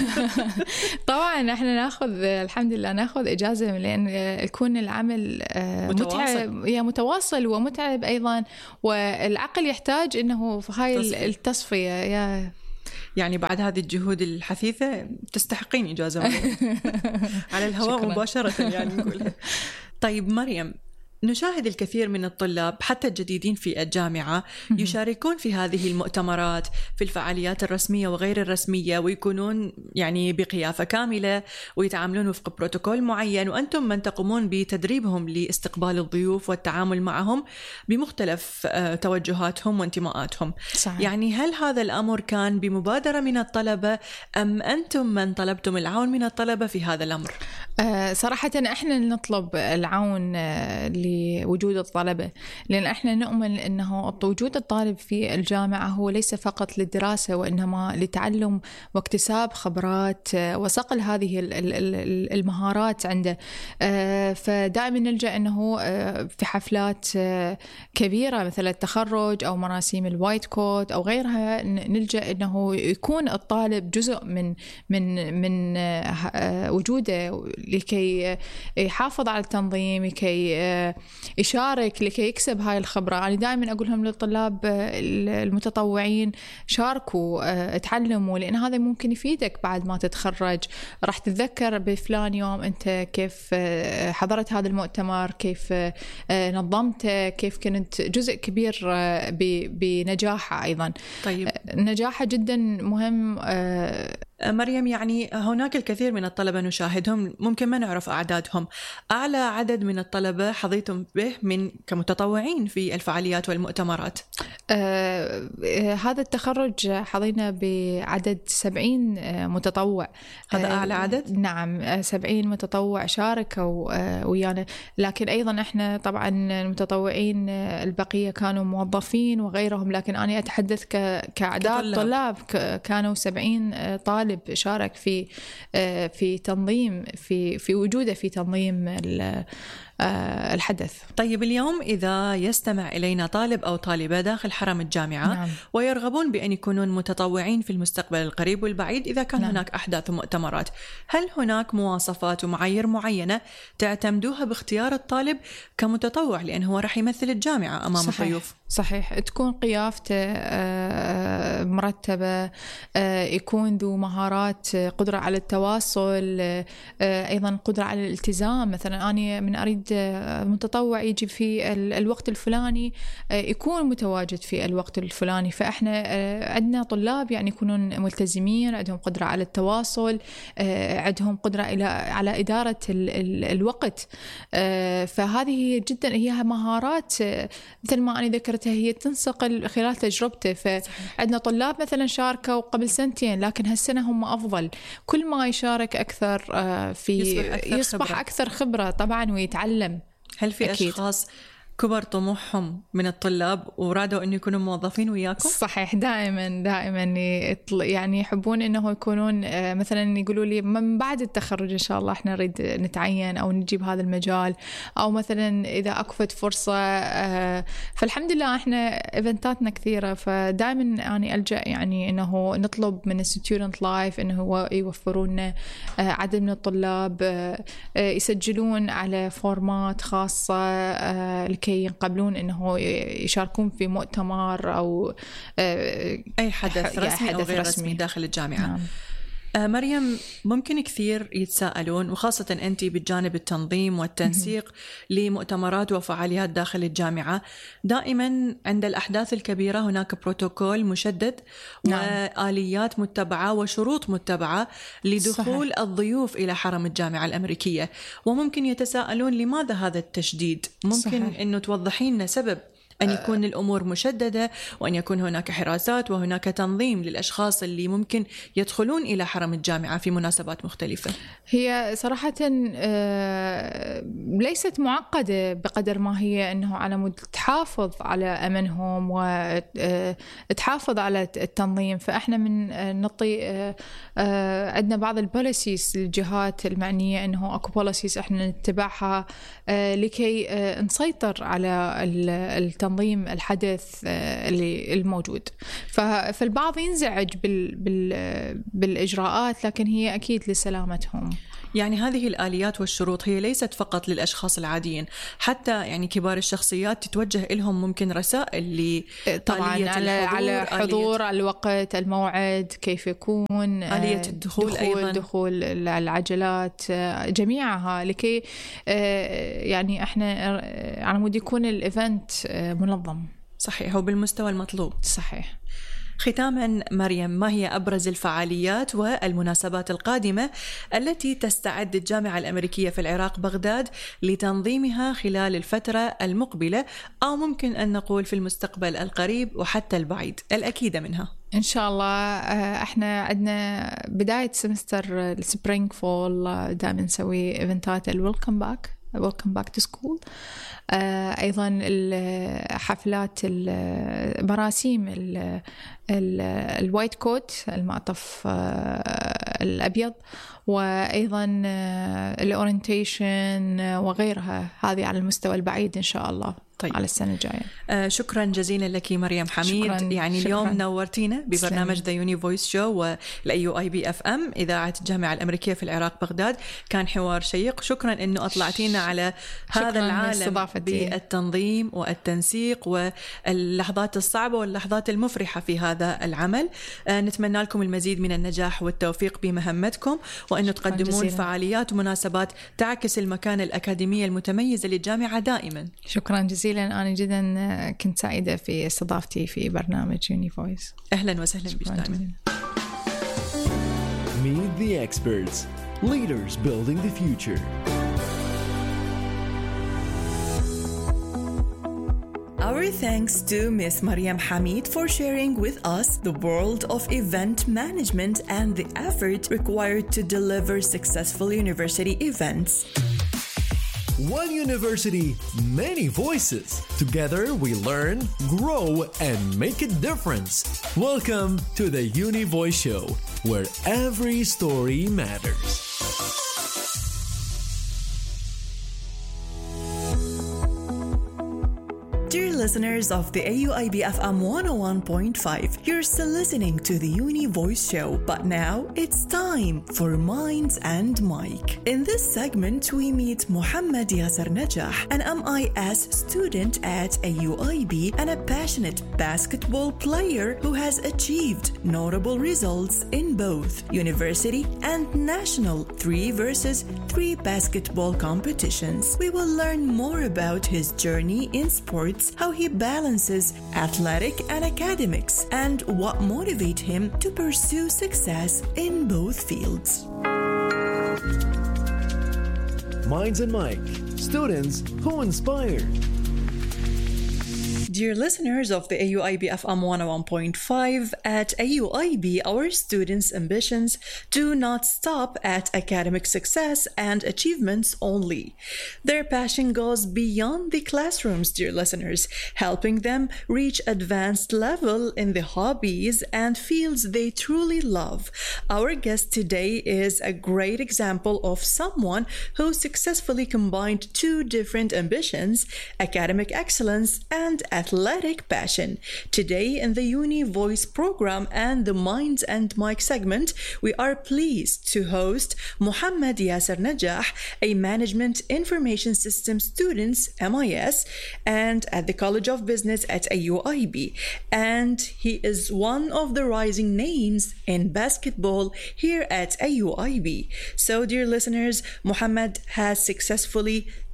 S1: طبعا احنا ناخذ الحمد لله ناخذ إجازة، لأن يكون العمل متعب، يا متواصل ومتعب أيضا، والعقل يحتاج إنه في هاي تصفية. التصفية يا
S2: يعني بعد هذه الجهود الحثيثة تستحقين إجازة على الهواء مباشرة يعني نقولها. طيب مريم، نشاهد الكثير من الطلاب حتى الجديدين في الجامعة يشاركون في هذه المؤتمرات، في الفعاليات الرسمية وغير الرسمية، ويكونون يعني بقيافة كاملة ويتعاملون وفق بروتوكول معين، وأنتم من تقومون بتدريبهم لاستقبال الضيوف والتعامل معهم بمختلف توجهاتهم وانتماءاتهم. صحيح. يعني هل هذا الأمر كان بمبادرة من الطلبة أم أنتم من طلبتم العون من الطلبة في هذا الأمر؟
S1: أه صراحة احنا نطلب العون لوجود الطلبة، لأن احنا نؤمن أنه وجود الطالب في الجامعة هو ليس فقط للدراسة، وإنما لتعلم واكتساب خبرات وصقل هذه المهارات عنده. فدائما نلجأ أنه في حفلات كبيرة مثل التخرج أو مراسيم الوايت كوت أو غيرها، نلجأ أنه يكون الطالب جزء من من من وجوده لكي يحافظ على التنظيم، لكي يشارك، لكي يكسب هاي الخبرة. أنا يعني دائما أقولهم للطلاب المتطوعين شاركوا، تعلموا، لأن هذا ممكن يفيدك بعد ما تتخرج. راح تتذكر بفلان يوم أنت كيف حضرت هذا المؤتمر، كيف نظمته، كيف كنت جزء كبير بنجاحه أيضا.
S2: طيب
S1: نجاحه جدا مهم.
S2: مريم، يعني هناك الكثير من الطلبة نشاهدهم، ممكن ما نعرف أعدادهم، أعلى عدد من الطلبة حظيتم به من كمتطوعين في الفعاليات والمؤتمرات؟
S1: آه هذا التخرج حظينا بعدد سبعين متطوع.
S2: هذا أعلى عدد؟
S1: آه نعم، سبعين متطوع شاركوا آه ويانا، لكن أيضا إحنا طبعا المتطوعين البقية كانوا موظفين وغيرهم، لكن أنا أتحدث كأعداد طلاب كانوا سبعين طالب شارك في في تنظيم في في وجوده في تنظيم الحدث.
S2: طيب اليوم إذا يستمع إلينا طالب أو طالبة داخل حرم الجامعة، نعم، ويرغبون بأن يكونون متطوعين في المستقبل القريب والبعيد إذا كان نعم. هناك أحداث ومؤتمرات، هل هناك مواصفات ومعايير معينة تعتمدوها باختيار الطالب كمتطوع، لأنه هو رح يمثل الجامعة أمام
S1: صحيح.
S2: الضيوف؟
S1: صحيح، تكون قيافته مرتبة، يكون ذو مهارات، قدرة على التواصل، أيضا قدرة على الالتزام. مثلا أنا من أريد متطوع يجي في الوقت الفلاني يكون متواجد في الوقت الفلاني، فإحنا عندنا طلاب يعني يكونون ملتزمين، عندهم قدرة على التواصل، عندهم قدرة إلى على إدارة الوقت. فهذه جدا هي مهارات مثل ما أنا ذكرتها هي تنصقل خلال تجربته. فعندنا طلاب مثلا شاركوا قبل سنتين، لكن هالسنة هم أفضل، كل ما يشارك أكثر في
S2: يصبح أكثر,
S1: يصبح
S2: خبرة.
S1: أكثر خبرة طبعا ويتعلم.
S2: هل في أكيد. أشخاص كبر طموحهم من الطلاب ورادوا أن يكونوا موظفين وياكم؟
S1: صحيح، دائما دائما يعني يحبون أنه يكونون مثلا يقولوا لي من بعد التخرج إن شاء الله إحنا نريد نتعين أو نجيب هذا المجال، أو مثلا إذا أكفت فرصة. فالحمد لله إحنا إيفنتاتنا كثيرة، فدائما أنا ألجأ يعني أنه نطلب من الستودنت لايف أنه هو يوفرون عدد من الطلاب يسجلون على فورمات خاصة لكي ينقبلون إنه يشاركون في مؤتمر أو
S2: أي حدث رسمي أو غير رسمي داخل الجامعة. نعم. مريم، ممكن كثير يتساءلون، وخاصة أنت بالجانب التنظيم والتنسيق لمؤتمرات وفعاليات داخل الجامعة، دائما عند الأحداث الكبيرة هناك بروتوكول مشدد، نعم، وآليات متبعة وشروط متبعة لدخول صحيح. الضيوف إلى حرم الجامعة الأمريكية، وممكن يتساءلون لماذا هذا التشديد؟ ممكن صحيح. أنه توضحين لنا سبب أن يكون الأمور مشددة وأن يكون هناك حراسات وهناك تنظيم للأشخاص اللي ممكن يدخلون إلى حرم الجامعة في مناسبات مختلفة؟
S1: هي صراحة ليست معقدة بقدر ما هي أنه على مود تحافظ على أمنهم وتحافظ على التنظيم. فإحنا من نعطي عندنا بعض البوليسيز للجهات المعنية، أنه أكو بوليسيز إحنا نتبعها لكي نسيطر على التنظيم الحدث اللي الموجود. فالبعض ينزعج بال بال بالإجراءات، لكن هي أكيد لسلامتهم.
S2: يعني هذه الآليات والشروط هي ليست فقط للأشخاص العاديين، حتى يعني كبار الشخصيات تتوجه لهم ممكن رسائل ل
S1: طبعا على على حضور آلية الوقت، الموعد، كيف يكون
S2: آلية الدخول،
S1: دخول
S2: أيضا
S1: دخول العجلات جميعها، لكي يعني احنا على مود يكون الإيفنت منظم.
S2: صحيح، وبالمستوى المطلوب.
S1: صحيح.
S2: ختاما مريم، ما هي أبرز الفعاليات والمناسبات القادمة التي تستعد الجامعة الأمريكية في العراق بغداد لتنظيمها خلال الفترة المقبلة، أو ممكن أن نقول في المستقبل القريب وحتى البعيد، الأكيدة منها؟
S1: إن شاء الله إحنا عندنا بداية سمستر السبرينج فول، دائما نسوي إيفنتات الويلكم باك Welcome back to school. آه أيضا الحفلات المراسيم الوايت كوت، المعطف آه الأبيض، وأيضا آه الأورينتيشن وغيرها، هذه على المستوى البعيد إن شاء الله. طيب. على السنة الجاية.
S2: آه شكرا جزيلا لك مريم حميد.
S1: شكراً.
S2: يعني
S1: شكراً.
S2: اليوم نورتينا ببرنامج ذا يوني فويس شو والأي يو آي بي اف ام إذاعة الجامعة الأمريكية في العراق بغداد. كان حوار شيق. شكرا إنه أطلعتينا على هذا العالم بالتنظيم والتنسيق واللحظات الصعبة واللحظات المفرحة في هذا العمل. آه نتمنى لكم المزيد من النجاح والتوفيق بمهمتكم، وأنه تقدمون جزيلا. فعاليات ومناسبات تعكس المكانة الأكاديمية المتميزة للجامعة دائما.
S1: شكرا جزيلا. أنا جدا كنت سعيدة في استضافتي في برنامج يوني فويس.
S2: أهلا وسهلا بك دائما.
S3: Meet the experts, leaders building the future.
S4: Our thanks to Miss Mariam Hamid for sharing with us the world of event management and the effort required to deliver successful university events.
S3: One university, many voices. Together we learn, grow, and make a difference. Welcome to the Uni Voice Show, where every story matters.
S4: Dear listeners of the A U I B F M one oh one point five, you're still listening to the Uni Voice Show, but now it's time for Minds and Mike. In this segment, we meet Mohammed Yasser Najah, an M I S student at A U I B and a passionate basketball player who has achieved notable results in both university and national three versus three basketball competitions. We will learn more about his journey in sports, how he balances athletic and academics, and what motivates him to pursue success in both fields.
S3: Minds and Mike, students who inspire.
S4: Dear listeners of the A U I B F M one oh one point five, at A U I B, our students' ambitions do not stop at academic success and achievements only. Their passion goes beyond the classrooms, dear listeners, helping them reach advanced level in the hobbies and fields they truly love. Our guest today is a great example of someone who successfully combined two different ambitions, academic excellence and athletic passion. Today in the Uni Voice program and the Minds and Mike segment, we are pleased to host Mohammed Yasser Najah, a Management Information Systems student, M I S, and at the College of Business at A U I B. And he is one of the rising names in basketball here at A U I B. So, dear listeners, Mohammed has successfully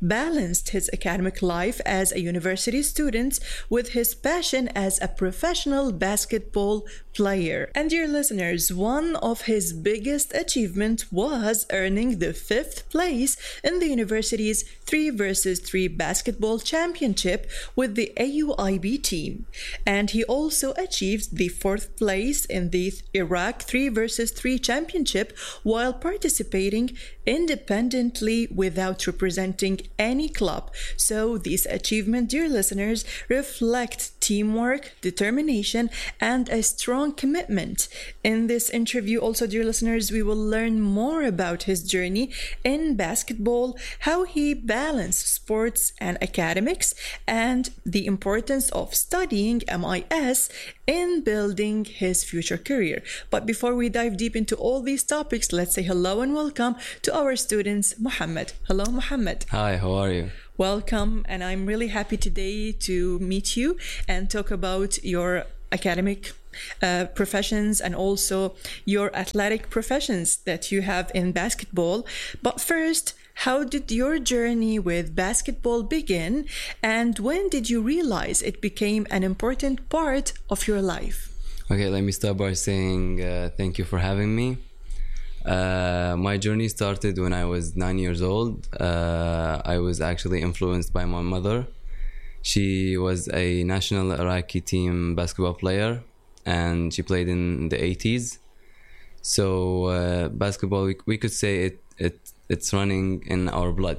S4: balanced his academic life as a university student with his passion as a professional basketball player. And dear listeners, one of his biggest achievements was earning the fifth place in the university's three versus three basketball championship with the A U I B team. And he also achieved the fourth place in the Iraq three versus three championship while participating independently without representing any club. So these achievements, dear listeners, reflect teamwork, determination, and a strong commitment. In this interview also, dear listeners, we will learn more about his journey in basketball, how he balanced sports and academics, and the importance of studying M I S in building his future career. But before we dive deep into all these topics, let's say hello and welcome to our students, Muhammad. Hello, Muhammad.
S5: Hi, how are you?
S4: Welcome, and I'm really happy today to meet you and talk about your academic uh, professions and also your athletic professions that you have in basketball. But first, how did your journey with basketball begin, and when did you realize it became an important part of your life?
S5: Okay, let me start by saying uh, thank you for having me. Uh, my journey started when I was nine years old. Uh, I was actually influenced by my mother. She was a national Iraqi team basketball player, and she played in the eighties. So uh, basketball, we, we could say it, it it's running in our blood.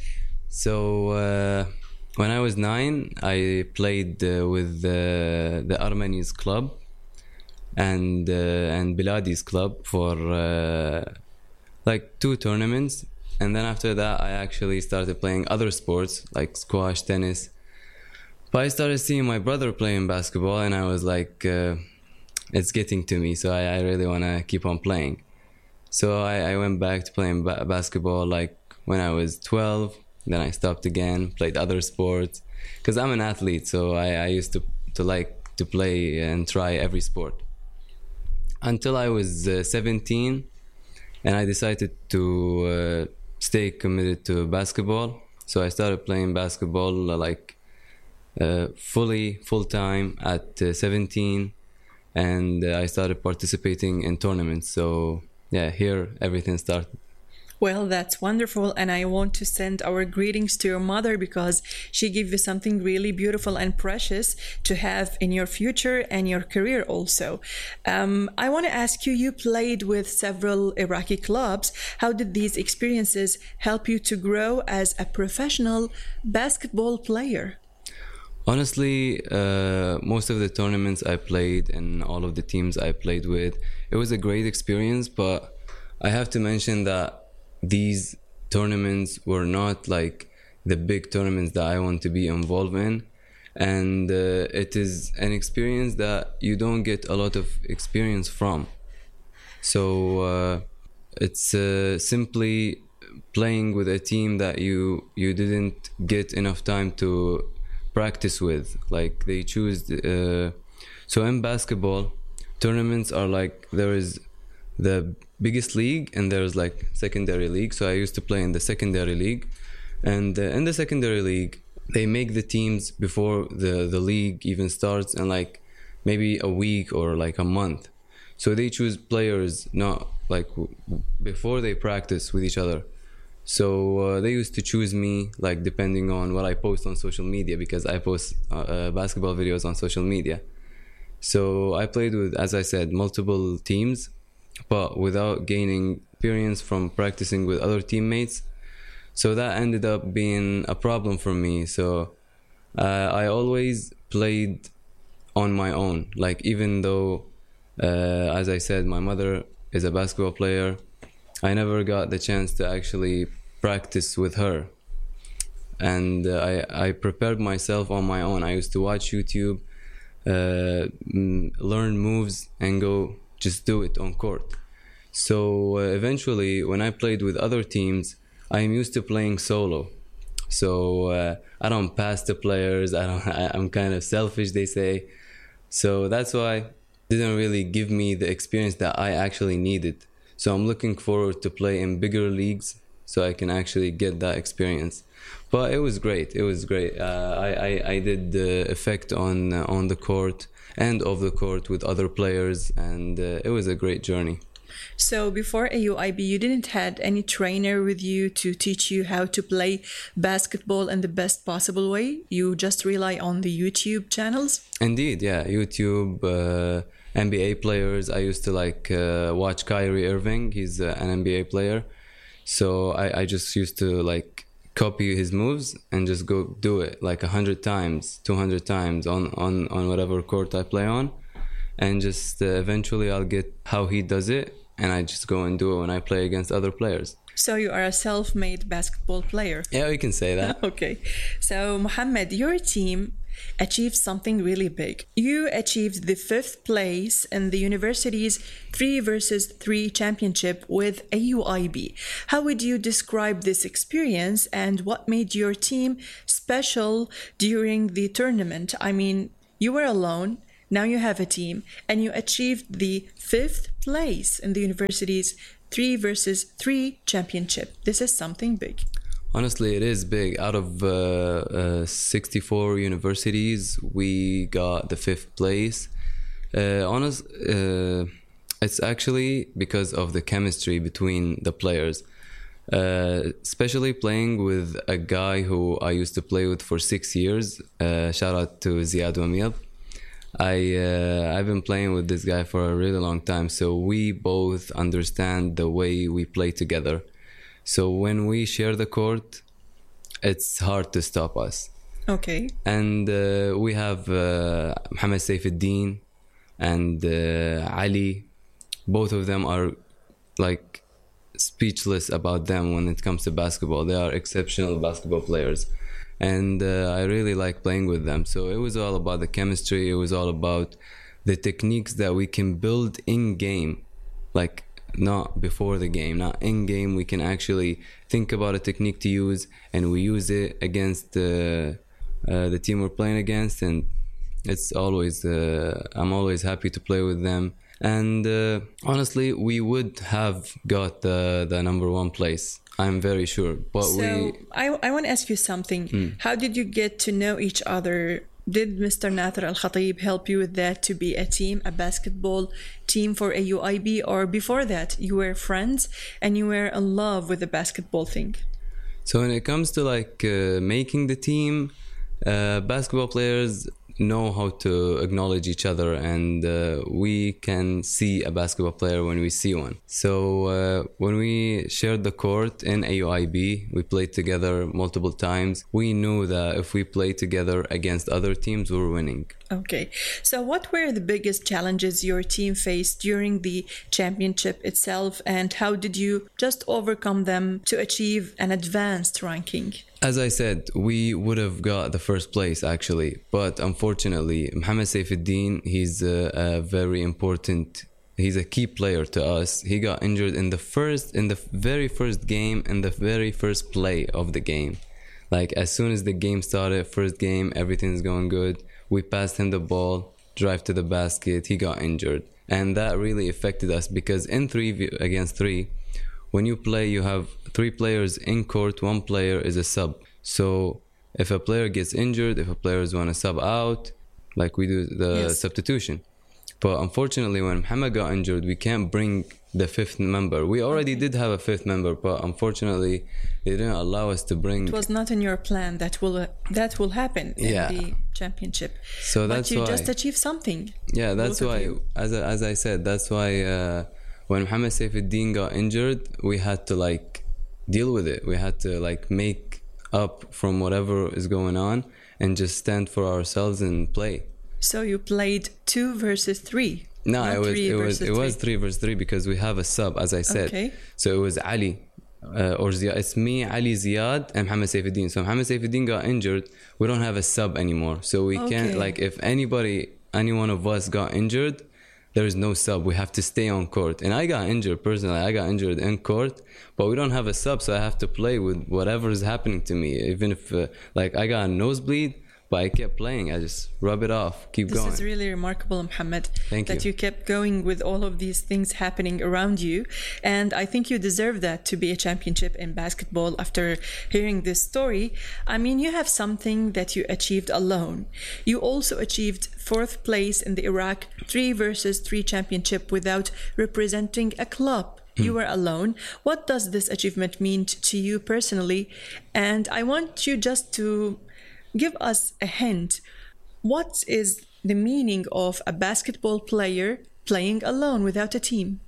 S5: So uh, when I was nine, I played uh, with uh, the Armeni's club and uh, and Biladi's club for uh, like two tournaments, and then after that I actually started playing other sports like squash, tennis. But I started seeing my brother playing basketball, and I was like, uh, it's getting to me, so I, I really want to keep on playing. So I, I went back to playing ba- basketball like when I was twelve. Then I stopped again, played other sports, because I'm an athlete, so I, I used to, to like to play and try every sport. Until I was uh, seventeen, and I decided to uh, stay committed to basketball. So I started playing basketball uh, like uh, fully, full-time at uh, seventeen, and uh, I started participating in tournaments. So yeah, here everything started.
S4: Well, that's wonderful, and I want to send our greetings to your mother because she gave you something really beautiful and precious to have in your future and your career also. Um, I want to ask you, you played with several Iraqi clubs. How did these experiences help you to grow as a professional basketball player?
S5: Honestly, uh, most of the tournaments I played and all of the teams I played with, it was a great experience, but I have to mention that these tournaments were not like the big tournaments that I want to be involved in, and uh, it is an experience that you don't get a lot of experience from. So uh, it's uh, simply playing with a team that you you didn't get enough time to practice with. Like they choose uh, so in basketball, tournaments are like there is the biggest league and there's like secondary league. So I used to play in the secondary league, and uh, in the secondary league they make the teams before the the league even starts, in like maybe a week or like a month. So they choose players not like w- before they practice with each other. So uh, they used to choose me like depending on what I post on social media, because I post uh, uh, basketball videos on social media. So I played with, as I said, multiple teams, but without gaining experience from practicing with other teammates. So that ended up being a problem for me. So uh, I always played on my own. Like even though, uh, as I said, my mother is a basketball player, I never got the chance to actually practice with her. And uh, I, I prepared myself on my own. I used to watch YouTube, uh, m- learn moves, and go just do it on court. So uh, eventually, when I played with other teams, I'm used to playing solo. So uh, I don't pass the players. I don't. I, I'm kind of selfish, they say. So that's why it didn't really give me the experience that I actually needed. So I'm looking forward to play in bigger leagues so I can actually get that experience. But it was great. It was great. Uh, I, I I did the effect on uh, on the court and off the court with other players, and uh, it was a great journey.
S4: So before A U I B, you didn't had any trainer with you to teach you how to play basketball in the best possible way? You just rely on the YouTube channels?
S5: Indeed, yeah. YouTube, uh, N B A players. I used to like uh, watch Kyrie Irving. He's uh, an N B A player. So I, I just used to like copy his moves and just go do it like a hundred times, two hundred times on, on, on whatever court I play on. And just uh, eventually I'll get how he does it. And I just go and do it when I play against other players.
S4: So you are a self-made basketball player.
S5: Yeah, we can say that.
S4: Okay. So Mohammed, your team achieved something really big. You achieved the fifth place in the university's three versus three championship with A U I B. How would you describe this experience and what made your team special during the tournament? I mean, you were alone. Now you have a team and you achieved the fifth place in the university's three versus three championship. This is something big.
S5: Honestly, it is big. Out of uh, uh, sixty-four universities, we got the fifth place. Uh, honest, uh, it's actually because of the chemistry between the players. Uh, especially playing with a guy who I used to play with for six years. Uh, shout out to Ziad Wamil. I uh, I've been playing with this guy for a really long time, so we both understand the way we play together. So when we share the court, it's hard to stop us.
S4: Okay.
S5: And uh, we have uh, Mohammed Saifuddin and uh, Ali. Both of them are like speechless about them when it comes to basketball. They are exceptional basketball players. And uh, I really like playing with them. So it was all about the chemistry. It was all about the techniques that we can build in game, like not before the game, not in game. We can actually think about a technique to use, and we use it against uh, uh, the team we're playing against. And it's always, uh, I'm always happy to play with them. And uh, honestly, we would have got the, the number one place. I'm very sure. But
S4: so
S5: we...
S4: I, I want to ask you something. Mm. How did you get to know each other? Did Mister Nather Al-Khatib help you with that to be a team, a basketball team for A U I B? Or before that, you were friends and you were in love with the basketball thing?
S5: So when it comes to like uh, making the team, uh, basketball players know how to acknowledge each other, and uh, we can see a basketball player when we see one. So uh, when we shared the court in A U I B, we played together multiple times. We knew that if we played together against other teams, we were winning.
S4: Okay. So what were the biggest challenges your team faced during the championship itself, and how did you just overcome them to achieve an advanced ranking?
S5: As I said, we would have got the first place actually, but unfortunately, Mohammed Saifuddin, he's a, a very important, he's a key player to us. He got injured in the first, in the very first game, in the very first play of the game. Like as soon as the game started, first game, everything's going good. We passed him the ball, drive to the basket, he got injured. And that really affected us because in three against three, when you play, you have three players in court, one player is a sub. So if a player gets injured, if a player want to sub out, like we do the yes. substitution. But unfortunately, when Mohammed got injured, we can't bring the fifth member. We already did have a fifth member, but unfortunately, they didn't allow us to bring...
S4: It was not in your plan that will that will happen in
S5: yeah.
S4: the championship.
S5: So that's
S4: but you
S5: why,
S4: just achieved something.
S5: Yeah, that's why, as I, as I said, that's why uh, when Mohammed Saifuddin got injured, we had to like deal with it. We had to like make up from whatever is going on and just stand for ourselves and play.
S4: So you played two versus three.
S5: No, it was it was it was
S4: three.
S5: three versus three because we have a sub, as I said.
S4: Okay.
S5: So it was Ali uh, or Ziad. It's me, Ali, Ziad, and Mohammed Saifuddin. So Mohammed Saifuddin got injured. We don't have a sub anymore. So we
S4: okay.
S5: can't like if anybody, any one of us got injured, there is no sub. We have to stay on court. And I got injured personally. I got injured in court, but we don't have a sub, so I have to play with whatever is happening to me. Even if uh, like I got a nosebleed, but I kept playing. I just rub it off, keep
S4: This
S5: going.
S4: is really remarkable, Mohammed,
S5: Thank
S4: that
S5: you.
S4: you kept going with all of these things happening around you. And I think you deserve that, to be a championship in basketball after hearing this story. I mean, you have something that you achieved alone. You also achieved fourth place in the Iraq three versus three championship without representing a club. You were alone. What does this achievement mean to you personally? And I want you just to give us a hint. What is the meaning of a basketball player playing alone without a team?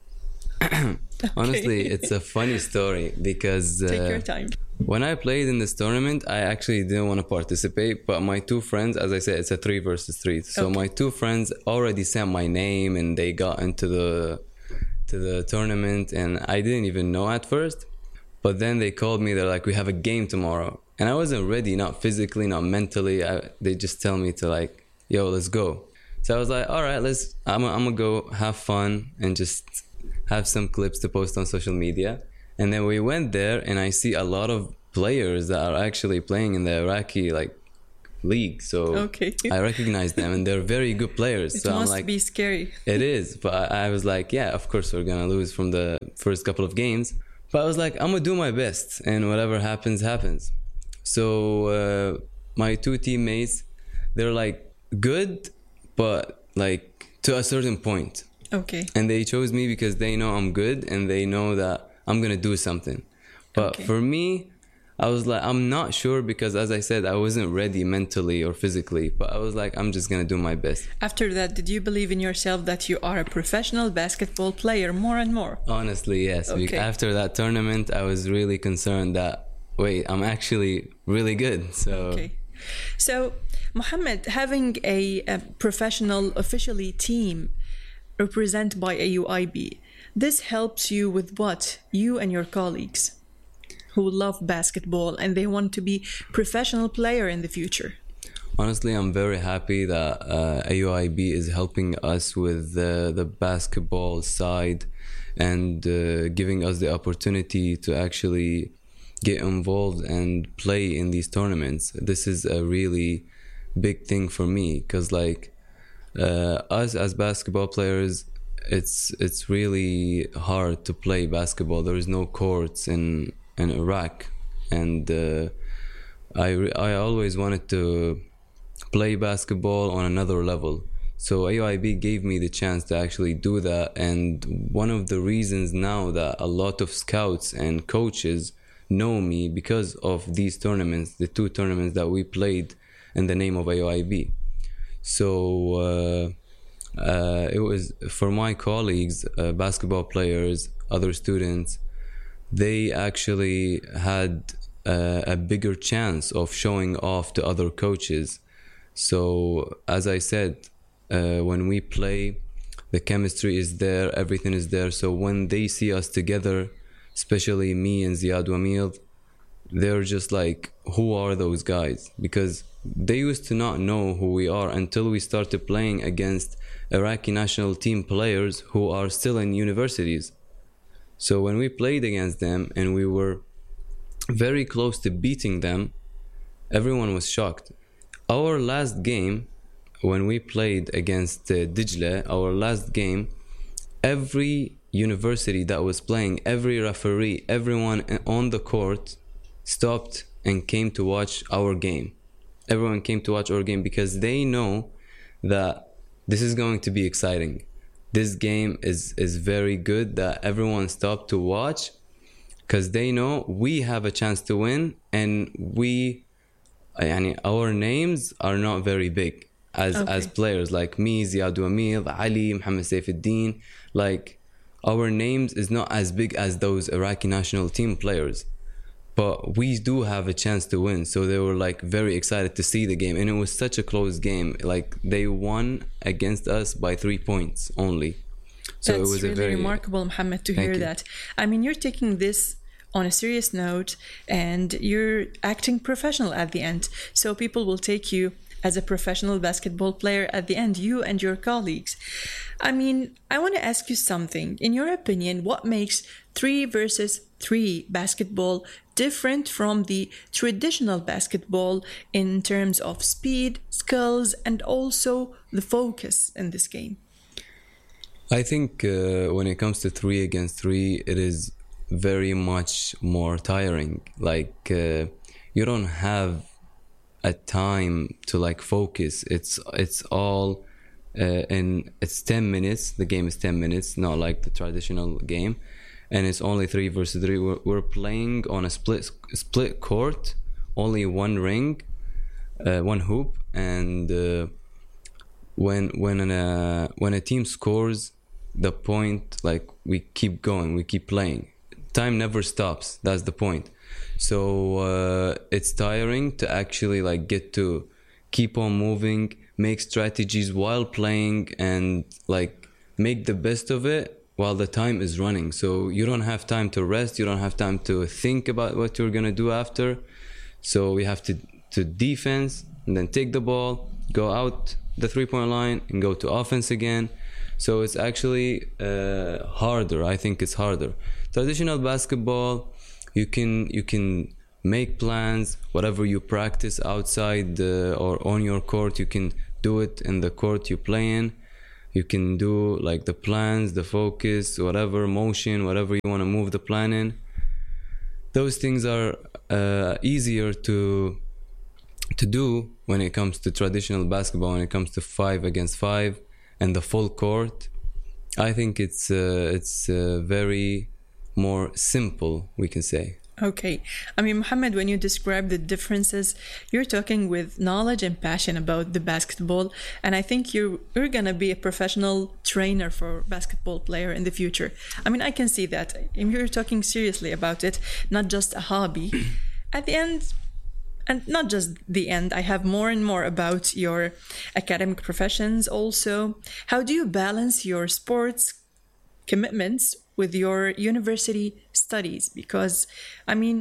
S5: Honestly, it's a funny story because uh,
S4: Take your time.
S5: when I played in this tournament, I actually didn't want to participate, but my two friends, as I said, it's a three versus three. So
S4: Okay.
S5: my two friends already sent my name and they got into the to the tournament, and I didn't even know at first. But then they called me. They're like, "We have a game tomorrow," and I wasn't ready, not physically, not mentally. I, they just tell me to like, "Yo, let's go." So I was like, "All right, let's. I'm, I'm gonna go have fun and just have some clips to post on social media." And then we went there, and I see a lot of players that are actually playing in the Iraqi like league. So
S4: Okay.
S5: I recognize them, and they're very good players.
S4: It
S5: so I'm
S4: must
S5: like,
S4: be scary.
S5: it is, but I, I was like, yeah, of course we're gonna lose from the first couple of games. But I was like, I'm gonna do my best, and whatever happens, happens. So uh, my two teammates, they're like good, but like to a certain point.
S4: Okay.
S5: And they chose me because they know I'm good, and they know that I'm gonna do something. But
S4: Okay.
S5: for me, I was like, I'm not sure because, as I said, I wasn't ready mentally or physically. But I was like, I'm just gonna do my best.
S4: After that, did you believe in yourself that you are a professional basketball player more and more?
S5: Honestly, yes. We-
S4: Okay.
S5: After that tournament, I was really concerned that, wait, I'm actually really good. So,
S4: Okay. So, Mohammed, having a, a professional officially team represented by A U I B, this helps you with what? You and your colleagues who love basketball and they want to be professional player in the future.
S5: honestly, I'm very happy that uh, A U I B is helping us with the, the basketball side and uh, giving us the opportunity to actually get involved and play in these tournaments. This is a really big thing for me because, like, uh, us as basketball players, it's it's really hard to play basketball. There is no courts in in Iraq, and uh, I re- I always wanted to play basketball on another level. So A U I B gave me the chance to actually do that, and one of the reasons now that a lot of scouts and coaches know me because of these tournaments, the two tournaments that we played in the name of A U I B. So uh, uh, it was for my colleagues, uh, basketball players, other students, they actually had uh, a bigger chance of showing off to other coaches. So as I said, uh, when we play, the chemistry is there, everything is there. So when they see us together, especially me and Ziad Wamil, they're just like, who are those guys? Because they used to not know who we are until we started playing against Iraqi national team players who are still in universities. So when we played against them and we were very close to beating them, everyone was shocked. Our last game, when we played against uh, Dijla, our last game, every university that was playing, every referee, everyone on the court stopped and came to watch our game. Everyone came to watch our game because they know that this is going to be exciting. This game is, is very good that everyone stopped to watch because they know we have a chance to win, and we, yani, our names are not very big as
S4: Okay.
S5: as players like me, Ziad Wamil, Ali, Mohammed Saifuddin. Like, our names is not as big as those Iraqi national team players. But we do have a chance to win. So they were like very excited to see the game. And it was such a close game. Like, they won against us by three points only. So
S4: That's
S5: it was
S4: really
S5: a very
S4: remarkable, Mohammed, to
S5: Thank
S4: hear
S5: you.
S4: that. I mean, you're taking this on a serious note and you're acting professional at the end. So people will take you as a professional basketball player at the end, you and your colleagues. I mean, I want to ask you something. In your opinion, what makes three versus three basketball different from the traditional basketball in terms of speed, skills, and also the focus in this game?
S5: I think uh, when it comes to three against three, it is very much more tiring. Like uh, you don't have a time to like focus. It's it's all uh, in it's ten minutes. The game is ten minutes, not like the traditional game, and it's only three versus three. We're, we're playing on a split split court, only one ring, uh, one hoop, and uh, when when a when a team scores the point, like we keep going, we keep playing. Time never stops. That's the point. So uh, it's tiring to actually like get to keep on moving, make strategies while playing, and like make the best of it while the time is running. So you don't have time to rest. You don't have time to think about what you're gonna do after. So we have to to defense and then take the ball, go out the three-point line, and go to offense again. So it's actually uh, harder. I think it's harder. Traditional basketball, you can you can make plans. Whatever you practice outside uh, or on your court, you can do it in the court you play in. You can do like the plans, the focus, whatever motion, whatever you want to move the plan in. Those things are uh, easier to to do when it comes to traditional basketball. When it comes to five against five and the full court, I think it's uh, it's uh, very more simple, we can say.
S4: Okay. I mean, Mohammed, when you describe the differences, you're talking with knowledge and passion about the basketball. And I think you're, you're going to be a professional trainer for basketball player in the future. I mean, I can see that. And you're talking seriously about it, not just a hobby. At the end, and not just the end, I have more and more about your academic professions also. How do you balance your sports commitments with your university studies? Because, I mean,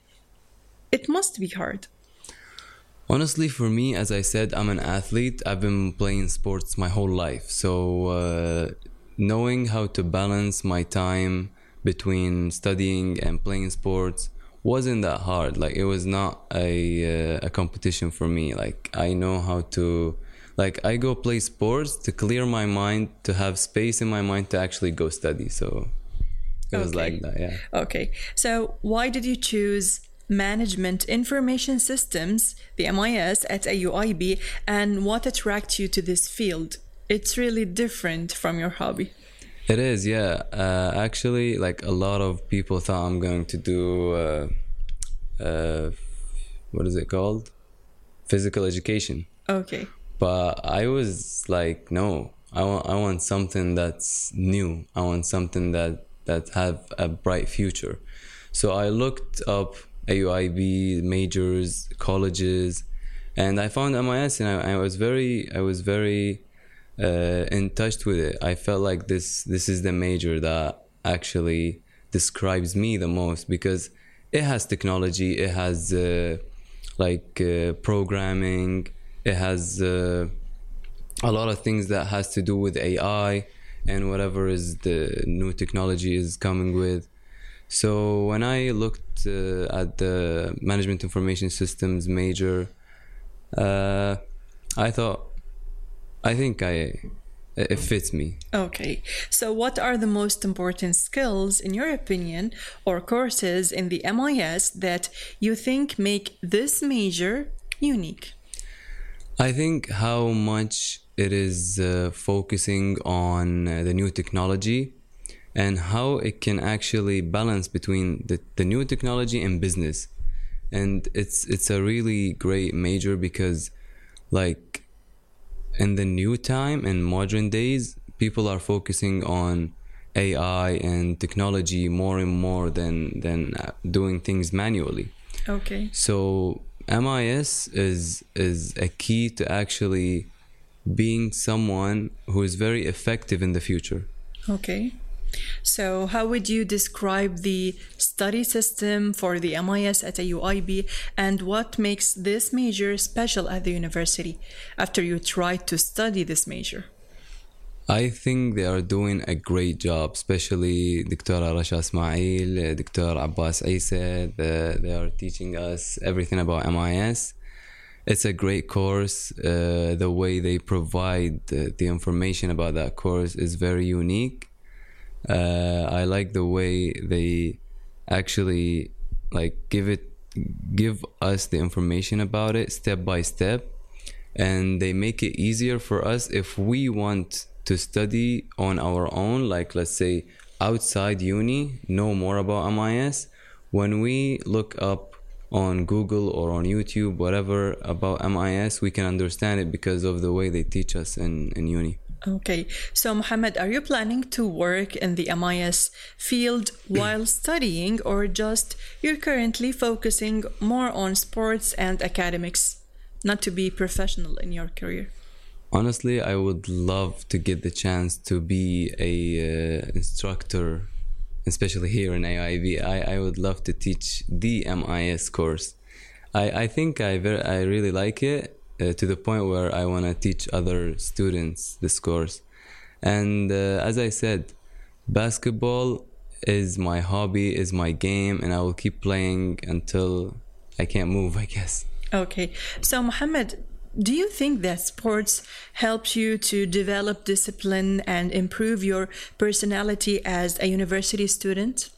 S4: it must be hard.
S5: Honestly, for me, as I said, I'm an athlete. I've been playing sports my whole life. So uh, knowing how to balance my time between studying and playing sports wasn't that hard. Like, it was not a uh, a competition for me. Like, I know how to, like, I go play sports to clear my mind, to have space in my mind to actually go study. So it was
S4: Okay.
S5: like that, yeah.
S4: Okay. So why did you choose Management Information Systems, the M I S, at A U I B, and what attracted you to this field? It's really different from your hobby.
S5: It is, yeah. Uh, actually, like a lot of people thought I'm going to do, uh, uh, what is it called? Physical education.
S4: Okay.
S5: But I was like, no, I want, I want something that's new. I want something that, that have a bright future. So I looked up A U I B majors, colleges, and I found M I S, and I, I was very, I was very uh, in touch with it. I felt like this, this is the major that actually describes me the most, because it has technology, it has uh, like uh, programming, it has uh, a lot of things that has to do with A I and whatever is the new technology is coming with. So when I looked uh, at the Management Information Systems major, uh, I thought, I think I it fits me.
S4: Okay. So what are the most important skills, in your opinion, or courses in the M I S that you think make this major unique?
S5: I think how much it is uh, focusing on uh, the new technology and how it can actually balance between the, the new technology and business. And it's it's a really great major because, like, in the new time and modern days, people are focusing on A I and technology more and more than than uh, doing things manually.
S4: Okay.
S5: So M I S is is a key to actually being someone who is very effective in the future.
S4: Okay. So how would you describe the study system for the M I S at A U I B, and what makes this major special at the university after you tried to study this major?
S5: I think they are doing a great job, especially Doctor Rasha Ismail, Doctor Abbas Isa. The, they are teaching us everything about M I S. It's a great course. Uh, the way they provide the, the information about that course is very unique. Uh, I like the way they actually like give it, give us the information about it step by step, and they make it easier for us if we want to study on our own, like let's say outside uni, know more about M I S. When we look up on Google or on YouTube, whatever, about M I S, we can understand it because of the way they teach us in, in uni.
S4: Okay, so Mohammed, are you planning to work in the M I S field while studying, or just you're currently focusing more on sports and academics, not to be professional in your career?
S5: Honestly, I would love to get the chance to be a uh, instructor, especially here in A I B. I, I would love to teach the M I S course. I, I think I, very, I really like it uh, to the point where I want to teach other students this course. And uh, as I said, basketball is my hobby, is my game, and I will keep playing until I can't move, I guess.
S4: Okay, so Mohammed, do you think that sports helps you to develop discipline and improve your personality as a university student?